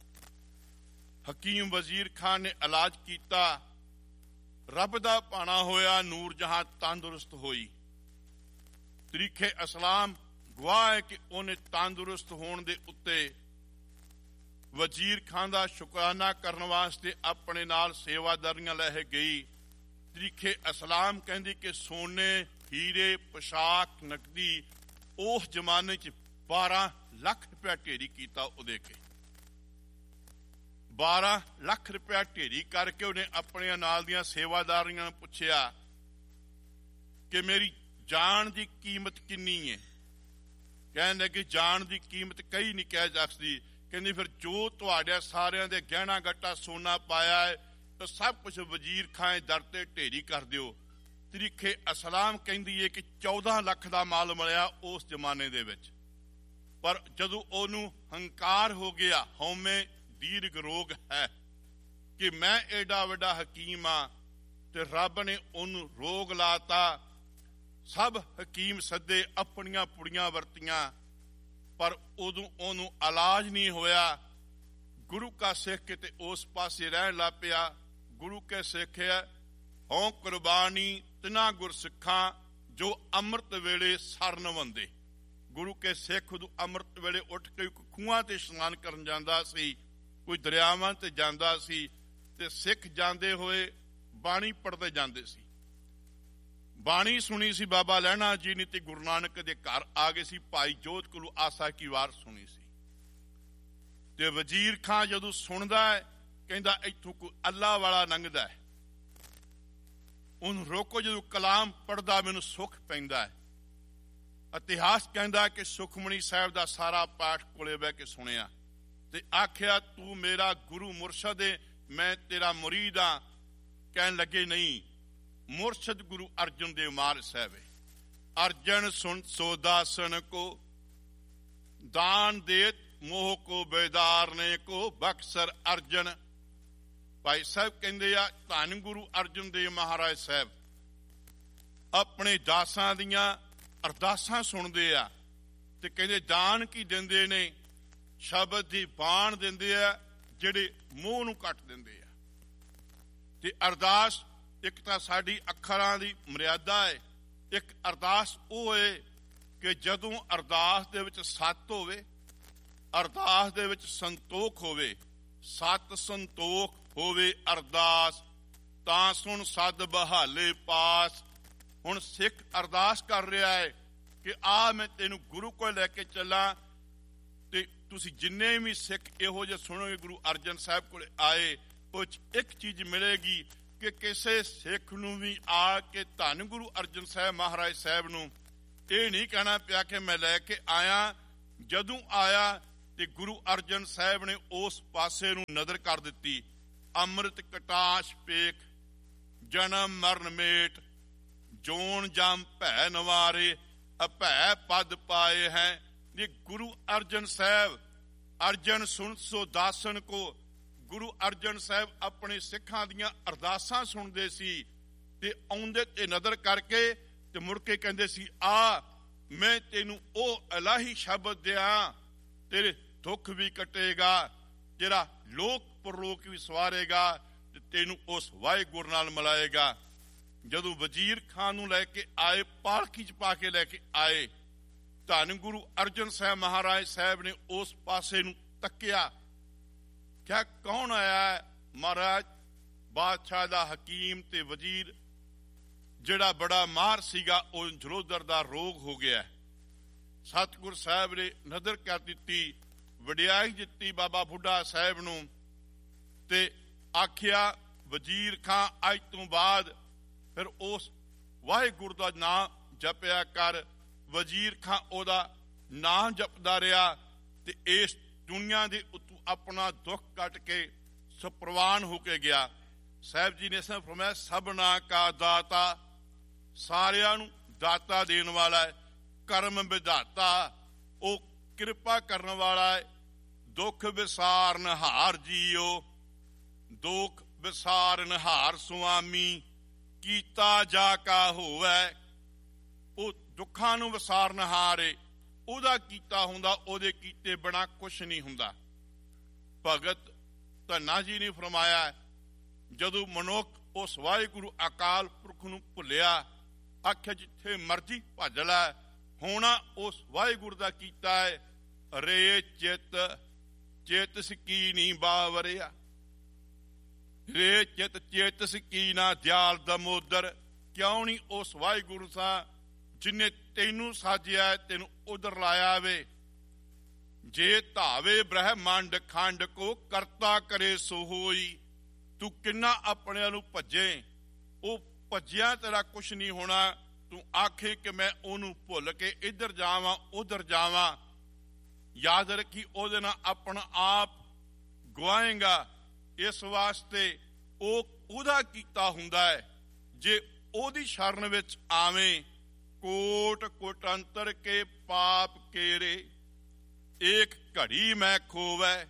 ਹਕੀਮ ਵਜ਼ੀਰ ਖਾਨ ਨੇ ਇਲਾਜ ਕੀਤਾ, ਰੱਬ ਦਾ ਭਾਣਾ ਹੋਇਆ, ਨੂਰਜਹਾਂ ਤੰਦਰੁਸਤ ਹੋਈ। ਤਰੀਖੇ ਇਸਲਾਮ ਗਵਾਹ ਹੈ ਕਿ ਉਹਨੇ ਤੰਦਰੁਸਤ ਹੋਣ ਦੇ ਉੱਤੇ ਵਜ਼ੀਰ ਖਾਨ ਦਾ ਸ਼ੁਕਰਾਨਾ ਕਰਨ ਵਾਸਤੇ ਆਪਣੇ ਨਾਲ ਸੇਵਾਦਾਰੀਆਂ ਲੈ ਗਈ। ਤਰੀਖੇ ਇਸਲਾਮ ਕਹਿੰਦੀ ਕਿ ਸੋਨੇ, ਹੀਰੇ, ਪੋਸ਼ਾਕ, ਨਕਦੀ ਉਸ ਜ਼ਮਾਨੇ 'ਚ 12 ਲੱਖ ਰੁਪਇਆ ਢੇਰੀ ਕੀਤਾ ਉਹਦੇ ਕੇ। 12 ਲੱਖ ਰੁਪਇਆ ਢੇਰੀ ਕਰਕੇ ਉਹਨੇ ਆਪਣੇ ਨਾਲ ਦੀਆਂ ਸੇਵਾਦਾਰੀਆਂ ਨੂੰ ਪੁੱਛਿਆ ਕਿ ਮੇਰੀ ਜਾਨ ਦੀ ਕੀਮਤ ਕਿੰਨੀ ਹੈ? ਕਹਿਣ ਲੱਗੇ ਜਾਨ ਦੀ ਕੀਮਤ ਕਈ ਨਹੀਂ ਕਹਿ ਸਕਦੀ। ਕਹਿੰਦੀ ਫਿਰ ਜੋ ਤੁਹਾਡੇ ਸਾਰਿਆਂ ਦੇ ਗਹਿਣਾ ਗੱਟਾ ਸੋਨਾ ਪਾਇਆ ਹੈ ਤਾਂ ਸਭ ਕੁਝ ਵਜ਼ੀਰ ਖਾਂ ਦਰ ਤੇ ਢੇਰੀ ਕਰ ਦਿਓ। ਤਰੀਖੇ ਇਸਲਾਮ ਕਹਿੰਦੀ ਹੈ ਕਿ 14 ਲੱਖ ਦਾ ਮਾਲ ਮਿਲਿਆ ਉਸ ਜ਼ਮਾਨੇ ਦੇ ਵਿੱਚ। ਪਰ ਜਦੋਂ ਉਹਨੂੰ ਹੰਕਾਰ ਹੋ ਗਿਆ, ਹਉਮੈ ਦੀਰਘ ਰੋਗ ਹੈ ਕਿ ਮੈਂ ਏਡਾ ਵੱਡਾ ਹਕੀਮ ਆ, ਤੇ ਰੱਬ ਨੇ ਉਹਨੂੰ ਰੋਗ ਲਾਤਾ। ਸਭ ਹਕੀਮ ਸੱਦੇ, ਆਪਣੀਆਂ ਪੁੜੀਆਂ ਵਰਤੀਆਂ, ਪਰ ਉਦੋਂ ਉਹਨੂੰ ਇਲਾਜ ਨਹੀਂ ਹੋਇਆ। ਗੁਰੂ ਕਾ ਸਿੱਖ ਕਿਤੇ ਉਸ ਪਾਸੇ ਰਹਿਣ ਲੱਗ ਪਿਆ। ਗੁਰੂ ਕੇ ਸਿੱਖਿਆ ਹੋਂ ਕੁਰਬਾਨੀ ਤਿਨਾ ਗੁਰ ਸਿੱਖਾਂ, ਜੋ ਅੰਮ੍ਰਿਤ ਵੇਲੇ ਸਰਨ ਵੰਦੇ। ਗੁਰੂ ਕੇ ਸਿੱਖ ਉਦੋਂ ਅੰਮ੍ਰਿਤ ਵੇਲੇ ਉੱਠ ਕੇ ਖੂਹਾਂ ਤੇ ਇਸ਼ਨਾਨ ਕਰਨ ਜਾਂਦਾ ਸੀ, ਕੋਈ ਦਰਿਆਵਾਂ ਤੇ ਜਾਂਦਾ ਸੀ, ਤੇ ਸਿੱਖ ਜਾਂਦੇ ਹੋਏ ਬਾਣੀ ਪੜ੍ਹਦੇ ਜਾਂਦੇ ਸੀ। ਬਾਣੀ ਸੁਣੀ ਸੀ ਬਾਬਾ ਲਹਿਣਾ ਜੀ ਨੇ, ਤੇ ਗੁਰੂ ਨਾਨਕ ਦੇ ਘਰ ਆ ਗਏ ਸੀ। ਭਾਈ ਜੋਧ ਕੋਲੋਂ ਆਸਾ ਕੀ ਵਾਰ ਸੁਣੀ ਸੀ। ਤੇ ਵਜ਼ੀਰ ਖਾਂ ਜਦੋਂ ਸੁਣਦਾ ਹੈ, ਕਹਿੰਦਾ ਇੱਥੋਂ ਕੋਈ ਅੱਲਾ ਵਾਲਾ ਲੰਘਦਾ ਹੈ, ਉਹਨੂੰ ਰੋਕੋ। ਜਦੋਂ ਕਲਾਮ ਪੜ੍ਹਦਾ ਮੈਨੂੰ ਸੁੱਖ ਪੈਂਦਾ ਹੈ। ਇਤਿਹਾਸ ਕਹਿੰਦਾ ਕਿ ਸੁਖਮਣੀ ਸਾਹਿਬ ਦਾ ਸਾਰਾ ਪਾਠ ਕੋਲੇ ਬਹਿ ਕੇ ਸੁਣਿਆ ਤੇ ਆਖਿਆ ਤੂੰ ਮੇਰਾ ਗੁਰੂ ਮੁਰਸ਼ਦ ਹੈ, ਮੈਂ ਤੇਰਾ ਮੁਰੀਦ ਹਾਂ। ਕਹਿਣ ਲੱਗੇ ਨਹੀਂ, ਮੁਰਸ਼ਦ ਗੁਰੂ ਅਰਜਨ ਦੇਵ ਮਹਾਰਾਜ ਸਾਹਿਬ ਹੈ। ਅਰਜਨ ਸੁਣ ਸੋ ਦਾਸਨ ਕੋ, ਦਾਨ ਦੇਤ ਮੋਹ ਕੋ ਬੇਦਾਰਨੇ ਕੋ, ਬਖਸ਼ਰ ਅਰਜਨ। ਭਾਈ ਸਾਹਿਬ ਕਹਿੰਦੇ ਆ ਧੰਨ ਗੁਰੂ ਅਰਜਨ ਦੇਵ ਮਹਾਰਾਜ ਸਾਹਿਬ ਆਪਣੇ ਦਾਸਾਂ ਦੀਆਂ ਅਰਦਾਸਾਂ ਸੁਣਦੇ ਆ, ਤੇ ਕਹਿੰਦੇ ਦਾਨ ਕੀ ਦਿੰਦੇ ਨੇ? ਸ਼ਬਦ ਦੀ ਬਾਣ ਦਿੰਦੇ ਆ ਜਿਹੜੇ ਮੋਹ ਨੂੰ ਕੱਟ ਦਿੰਦੇ ਆ। ਤੇ ਅਰਦਾਸ ਇੱਕ ਤਾਂ ਸਾਡੀ ਅੱਖਰਾਂ ਦੀ ਮਰਿਆਦਾ ਹੈ, ਇੱਕ ਅਰਦਾਸ ਉਹ ਹੈ ਕਿ ਜਦੋਂ ਅਰਦਾਸ ਦੇ ਵਿੱਚ ਸੱਤ ਹੋਵੇ, ਅਰਦਾਸ ਦੇ ਵਿੱਚ ਸੰਤੋਖ ਹੋਵੇ, ਸਤ ਸੰਤੋਖ ਹੋਵੇ ਅਰਦਾਸ, ਤਾਂ ਸੁਣ ਸਦ ਬਹਾਲੇ ਪਾਸ। ਹੁਣ ਸਿੱਖ ਅਰਦਾਸ ਕਰ ਰਿਹਾ ਹੈ ਕਿ ਆ ਮੈਂ ਤੈਨੂੰ ਗੁਰੂ ਕੋਲ ਲੈ ਕੇ ਚੱਲਾਂ, ਤੇ ਤੁਸੀਂ ਜਿੰਨੇ ਵੀ ਸਿੱਖ ਇਹੋ ਜਿਹੇ ਸੁਣੋਗੇ ਗੁਰੂ ਅਰਜਨ ਸਾਹਿਬ ਕੋਲ ਆਏ, ਉਹ 'ਚ ਇੱਕ ਚੀਜ਼ ਮਿਲੇਗੀ ਕਿ ਕਿਸੇ ਸਿੱਖ ਨੂੰ ਵੀ ਆ ਕੇ ਧੰਨ ਗੁਰੂ ਅਰਜਨ ਸਾਹਿਬ ਮਹਾਰਾਜ ਸਾਹਿਬ ਨੂੰ ਇਹ ਨਹੀਂ ਕਹਿਣਾ ਪਿਆ ਕਿ ਮੈਂ ਲੈ ਕੇ ਆਇਆ। ਜਦੋਂ ਆਇਆ ਤੇ ਗੁਰੂ ਅਰਜਨ ਸਾਹਿਬ ਨੇ ਉਸ ਪਾਸੇ ਨੂੰ ਨਜ਼ਰ ਕਰ ਦਿੱਤੀ, ਅੰਮ੍ਰਿਤ ਕਟਾਸ਼ ਪੇਖ ਜਨਮ ਮਰਨ ਮੇਟ, ਜੋਨ ਜਮ ਭੈ ਨਵਾਰੇ ਅਭੈ ਪਦ ਪਾਏ ਹੈ। ये गुरु अर्जन साहब अर्जन सुन सो दासन को, गुरु अर्जन साहब अपने सिखां दियां अरदासां सुनदे सी ते आउंदे ते नज़र करके ते मुड़ के कहंदे सी, आ मैं तेनू ओ इलाही शब्द दियां, तेरे दुख भी कटेगा, तेरा लोक परलोक भी सवारेगा ते तेनू उस वाहिगुरू नाल मिलाएगा। जदों वजीर खान नूं लैके आए, पालकी च पा के लैके आए, ਧੰਨ ਗੁਰੂ ਅਰਜਨ ਸਾਹਿਬ ਮਹਾਰਾਜ ਸਾਹਿਬ ਨੇ ਉਸ ਪਾਸੇ ਨੂੰ ਤੱਕਿਆ, ਕਿਹਾ ਕੌਣ ਆਇਆ? ਮਹਾਰਾਜ ਬਾਦਸ਼ਾਹ ਦਾ ਹਕੀਮ ਤੇ ਵਜ਼ੀਰ ਜਿਹੜਾ ਬੜਾ ਮਾਹਰ ਸੀਗਾ, ਉਹ ਜਲੋਦਰ ਦਾ ਰੋਗ ਹੋ ਗਿਆ। ਸਤਿਗੁਰ ਸਾਹਿਬ ਨੇ ਨਜ਼ਰ ਕਰ ਦਿੱਤੀ, ਵਡਿਆਈ ਦਿੱਤੀ ਬਾਬਾ ਬੁੱਢਾ ਸਾਹਿਬ ਨੂੰ ਤੇ ਆਖਿਆ, ਵਜ਼ੀਰ ਖਾਂ ਅੱਜ ਤੋਂ ਬਾਅਦ ਫਿਰ ਉਸ ਵਾਹਿਗੁਰੂ ਦਾ ਨਾਮ ਜਪਿਆ ਕਰ। ਵਜ਼ੀਰ ਖਾਂ ਉਹਦਾ ਨਾਂ ਜਪਦਾ ਰਿਹਾ ਤੇ ਇਸ ਦੁਨੀਆ ਦੇ ਉੱਤੋਂ ਆਪਣਾ ਦੁੱਖ ਕੱਟ ਕੇ ਸੁਪਰਵਾਨ ਹੋ ਕੇ ਗਿਆ। ਸਾਹਿਬ ਜੀ ਨੇ ਫਰਮਾਇਆ, ਸਭਨਾ ਕਾ ਦਾਤਾ, ਸਾਰਿਆਂ ਨੂੰ ਦਾਤਾ ਦੇਣ ਵਾਲਾ ਹੈ, ਕਰਮ ਵਿਧਾਤਾ, ਉਹ ਕਿਰਪਾ ਕਰਨ ਵਾਲਾ ਹੈ। ਦੁੱਖ ਵਿਸਾਰਨ ਹਾਰ ਜੀਓ, ਦੁੱਖ ਵਿਸਾਰਨ ਹਾਰ ਸੁਆਮੀ, ਕੀਤਾ ਜਾ ਕਾ ਹੋਵੇ। ਉਹ ਦੁੱਖਾਂ ਨੂੰ ਵਿਸਾਰਨਹਾਰ ਏ, ਉਹਦਾ ਕੀਤਾ ਹੁੰਦਾ, ਉਹਦੇ ਕੀਤੇ ਬਿਨਾਂ ਕੁਛ ਨਹੀਂ ਹੁੰਦਾ। ਭਗਤ ਧੰਨਾ ਜੀ ਨੇ ਫਰਮਾਇਆ, ਜਦੋਂ ਮਨੁੱਖ ਉਸ ਵਾਹਿਗੁਰੂ ਅਕਾਲ ਪੁਰਖ ਨੂੰ ਭੁੱਲਿਆ, ਆਖਿਆ ਜਿੱਥੇ ਮਰਜੀ ਭੱਜ ਲੈ, ਹੋਣਾ ਉਸ ਵਾਹਿਗੁਰੂ ਦਾ ਕੀਤਾ ਹੈ। ਰੇ ਚਿਤ ਚੇਤਸ ਕੀ ਨੀ ਬਾਵਰਿਆ, ਰੇ ਚਿਤ ਚੇਤਸ ਕੀ ਨਾ ਦਿਆਲ ਦਮੋਦਰ। ਕਿਉਂ ਨਹੀਂ ਉਸ ਵਾਹਿਗੁਰੂ ਸਾਹਿਬ ਜਿਨੇ ਤੈਨੂੰ ਸਾਜਿਆ, ਤੈਨੂੰ ਉਧਰ ਲਾਇਆ ਵੇ। ਜੇ ਧਾਵੇ ਬ੍ਰਹਮੰਡ ਖੰਡ ਕੋ, ਕਰਤਾ ਕਰੇ ਸੋ ਹੋਈ। ਤੂੰ ਕਿੰਨਾ ਆਪਣੇ ਨੂੰ ਭੱਜੇ, ਉਹ ਭੱਜਿਆ ਤੇਰਾ ਕੁਛ ਨਹੀਂ ਹੋਣਾ। ਤੂੰ ਆਖੇ ਕਿ ਮੈਂ ਉਹਨੂੰ ਭੁੱਲ ਕੇ ਇੱਧਰ ਜਾਵਾਂ ਉੱਧਰ ਜਾਵਾਂ, ਯਾਦ ਰੱਖੀ ਉਹਦੇ ਨਾਲ ਆਪਣਾ ਆਪ ਗਵਾਏਗਾ। ਇਸ ਵਾਸਤੇ ਉਹ ਉਹਦਾ ਕੀਤਾ ਹੁੰਦਾ ਹੈ। ਜੇ ਉਹਦੀ ਸ਼ਰਨ ਵਿੱਚ ਆਵੇਂ, ਕੋਟ ਕੋਟੰਤਰ ਕੇ ਪਾਪ ਕੇਰੇ, ਇੱਕ ਘੜੀ ਮੈਂ ਖੋਵੈ।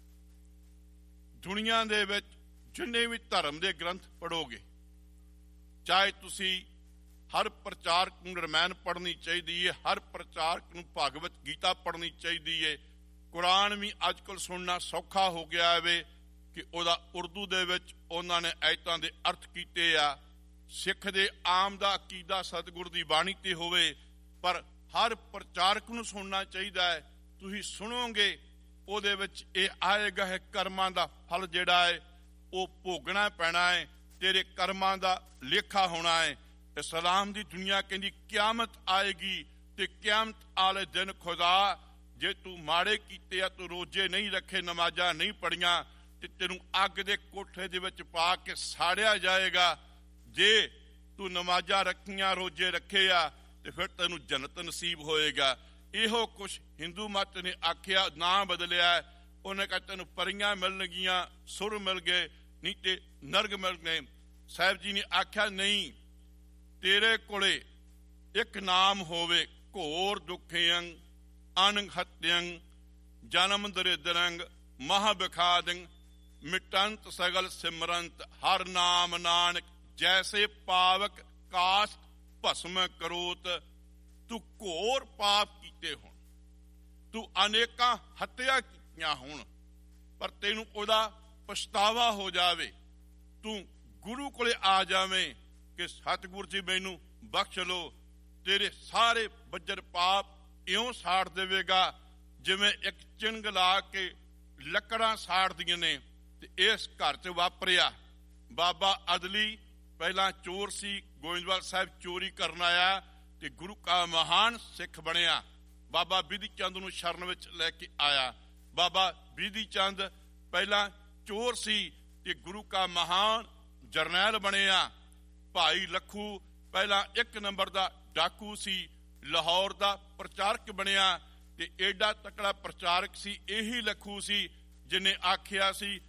ਦੁਨੀਆ ਦੇ ਵਿੱਚ ਜਿੰਨੇ ਵੀ ਧਰਮ ਦੇ ਗ੍ਰੰਥ ਪੜੋਗੇ, ਚਾਹੇ ਤੁਸੀਂ ਹਰ ਪ੍ਰਚਾਰਕ ਨੂੰ ਰਮਾਇਣ ਪੜ੍ਹਨੀ ਚਾਹੀਦੀ ਹੈ, ਹਰ ਪ੍ਰਚਾਰਕ ਨੂੰ ਭਗਵਤ ਗੀਤਾ ਪੜ੍ਹਨੀ ਚਾਹੀਦੀ ਹੈ। ਕੁਰਾਨ ਵੀ ਅੱਜ ਕੱਲ੍ਹ ਸੁਣਨਾ ਸੌਖਾ ਹੋ ਗਿਆ ਹੈ ਕਿ ਉਹਦਾ ਉਰਦੂ ਦੇ ਵਿੱਚ ਉਹਨਾਂ ਨੇ ਆਇਤਾਂ ਦੇ ਅਰਥ ਕੀਤੇ ਆ। ਸਿੱਖ ਦੇ ਆਮ ਦਾ ਅਕੀਦਾ ਸਤਿਗੁਰ ਦੀ ਬਾਣੀ ਤੇ ਹੋਵੇ, ਪਰ ਹਰ ਪ੍ਰਚਾਰਕ ਨੂੰ ਸੁਣਨਾ ਚਾਹੀਦਾ ਹੈ। ਤੁਸੀਂ ਸੁਣੋਗੇ ਉਹਦੇ ਵਿੱਚ ਇਹ ਆਏਗਾ ਹੈ, ਕਰਮਾਂ ਦਾ ਫਲ ਜਿਹੜਾ ਹੈ ਉਹ ਭੋਗਣਾ ਪੈਣਾ ਹੈ, ਤੇਰੇ ਕਰਮਾਂ ਦਾ ਲੇਖਾ ਹੋਣਾ ਹੈ। ਇਸਲਾਮ ਦੀ ਦੁਨੀਆ ਕਹਿੰਦੀ ਕਿਆਮਤ ਆਏਗੀ ਤੇ ਕਿਆਮਤ ਵਾਲੇ ਦਿਨ ਖੁਦਾ ਜੇ ਤੂੰ ਮਾੜੇ ਕੀਤੇ ਆ, ਤੂੰ ਰੋਜ਼ੇ ਨਹੀਂ ਰੱਖੇ, ਨਮਾਜ਼ਾਂ ਨਹੀਂ ਪੜੀਆਂ, ਤੇ ਤੈਨੂੰ ਅੱਗ ਦੇ ਕੋਠੇ ਦੇ ਵਿੱਚ ਪਾ ਕੇ ਸਾੜਿਆ ਜਾਏਗਾ। ਜੇ ਤੂੰ ਨਮਾਜ਼ਾਂ ਰੱਖੀਆਂ, ਰੋਜ਼ੇ ਰੱਖੇ ਆ, ਤੇ ਫਿਰ ਤੈਨੂੰ ਜੰਨਤ ਨਸੀਬ ਹੋਏਗਾ। ਇਹੋ ਕੁਛ ਹਿੰਦੂ ਮਤ ਨੇ ਆਖਿਆ, ਨਾਂ ਬਦਲਿਆ। ਉਹਨੇ ਕਿਹਾ ਤੈਨੂੰ ਪਰੀਆਂ ਮਿਲਣਗੀਆਂ, ਸੁਰ ਮਿਲ ਗਏ, ਨਹੀਂ ਤੇ ਨਰਗ ਮਿਲ ਗਏ। ਸਾਹਿਬ ਜੀ ਨੇ ਆਖਿਆ ਨਹੀਂ, ਤੇਰੇ ਕੋਲੇ ਇੱਕ ਨਾਮ ਹੋਵੇ, ਘੋਰ ਦੁਖਿਅੰ ਅਨੰਗ ਹਤਿਅੰ ਜਨਮ ਦਰਿਦਰੰਗ ਮਹਾਬਿਖਾਦੰ ਮਿਟੰਤ ਸਗਲ ਸਿਮਰੰਤ ਹਰ ਨਾਮ ਨਾਨਕ ਜੈਸੇ ਪਾਵਕ ਕਾਸਤ ਭਸਮ ਕਰੋਤ। ਤੂੰ ਘੋਰ ਪਾਪ ਕੀਤੇ ਹੋਣ, ਤੂੰ ਅਨੇਕਾਂ ਹੱਤਿਆ ਕੀਤੀਆਂ ਹੋਣ, ਪਰ ਤੈਨੂੰ ਉਹਦਾ ਪਛਤਾਵਾ ਹੋ ਜਾਵੇ, ਤੂੰ ਗੁਰੂ ਕੋਲੇ ਆ ਜਾਵੇਂ ਕਿ ਸਤਿਗੁਰ ਜੀ ਮੈਨੂੰ ਬਖਸ਼ ਲੋ, ਤੇਰੇ ਸਾਰੇ ਬੱਜਰ ਪਾਪ ਇਉਂ ਸਾੜ ਦੇਵੇਗਾ ਜਿਵੇਂ ਇੱਕ ਚਿੰਗ ਲਾ ਕੇ ਲੱਕੜਾਂ ਸਾੜਦੀਆਂ ਨੇ। ਤੇ ਇਸ ਘਰ 'ਚ ਵਾਪਰਿਆ। ਬਾਬਾ ਅਦਲੀ ਪਹਿਲਾਂ ਚੋਰ ਸੀ, ਗੋਇੰਦਵਾਲ ਸਾਹਿਬ ਚੋਰੀ ਕਰਨ ਆਇਆ ਤੇ ਗੁਰੂ ਕਾ ਮਹਾਨ ਸਿੱਖ ਬਣਿਆ। ਬਾਬਾ ਬਿਧੀ ਚੰਦ ਨੂੰ ਸ਼ਰਨ ਵਿੱਚ ਲੈ ਕੇ ਆਇਆ। ਬਾਬਾ ਬਿਧੀ ਚੰਦ ਪਹਿਲਾਂ ਚੋਰ ਸੀ ਤੇ ਗੁਰੂ ਕਾ ਮਹਾਨ ਜਰਨੈਲ ਬਣਿਆ। ਭਾਈ ਲੱਖੂ ਪਹਿਲਾਂ 1 ਨੰਬਰ ਦਾ ਡਾਕੂ ਸੀ, ਲਾਹੌਰ ਦਾ ਪ੍ਰਚਾਰਕ ਬਣਿਆ ਤੇ ਏਡਾ ਤਕੜਾ ਪ੍ਰਚਾਰਕ ਸੀ। ਇਹੀ ਲੱਖੂ ਸੀ ਜਿਹਨੇ ਆਖਿਆ ਸੀ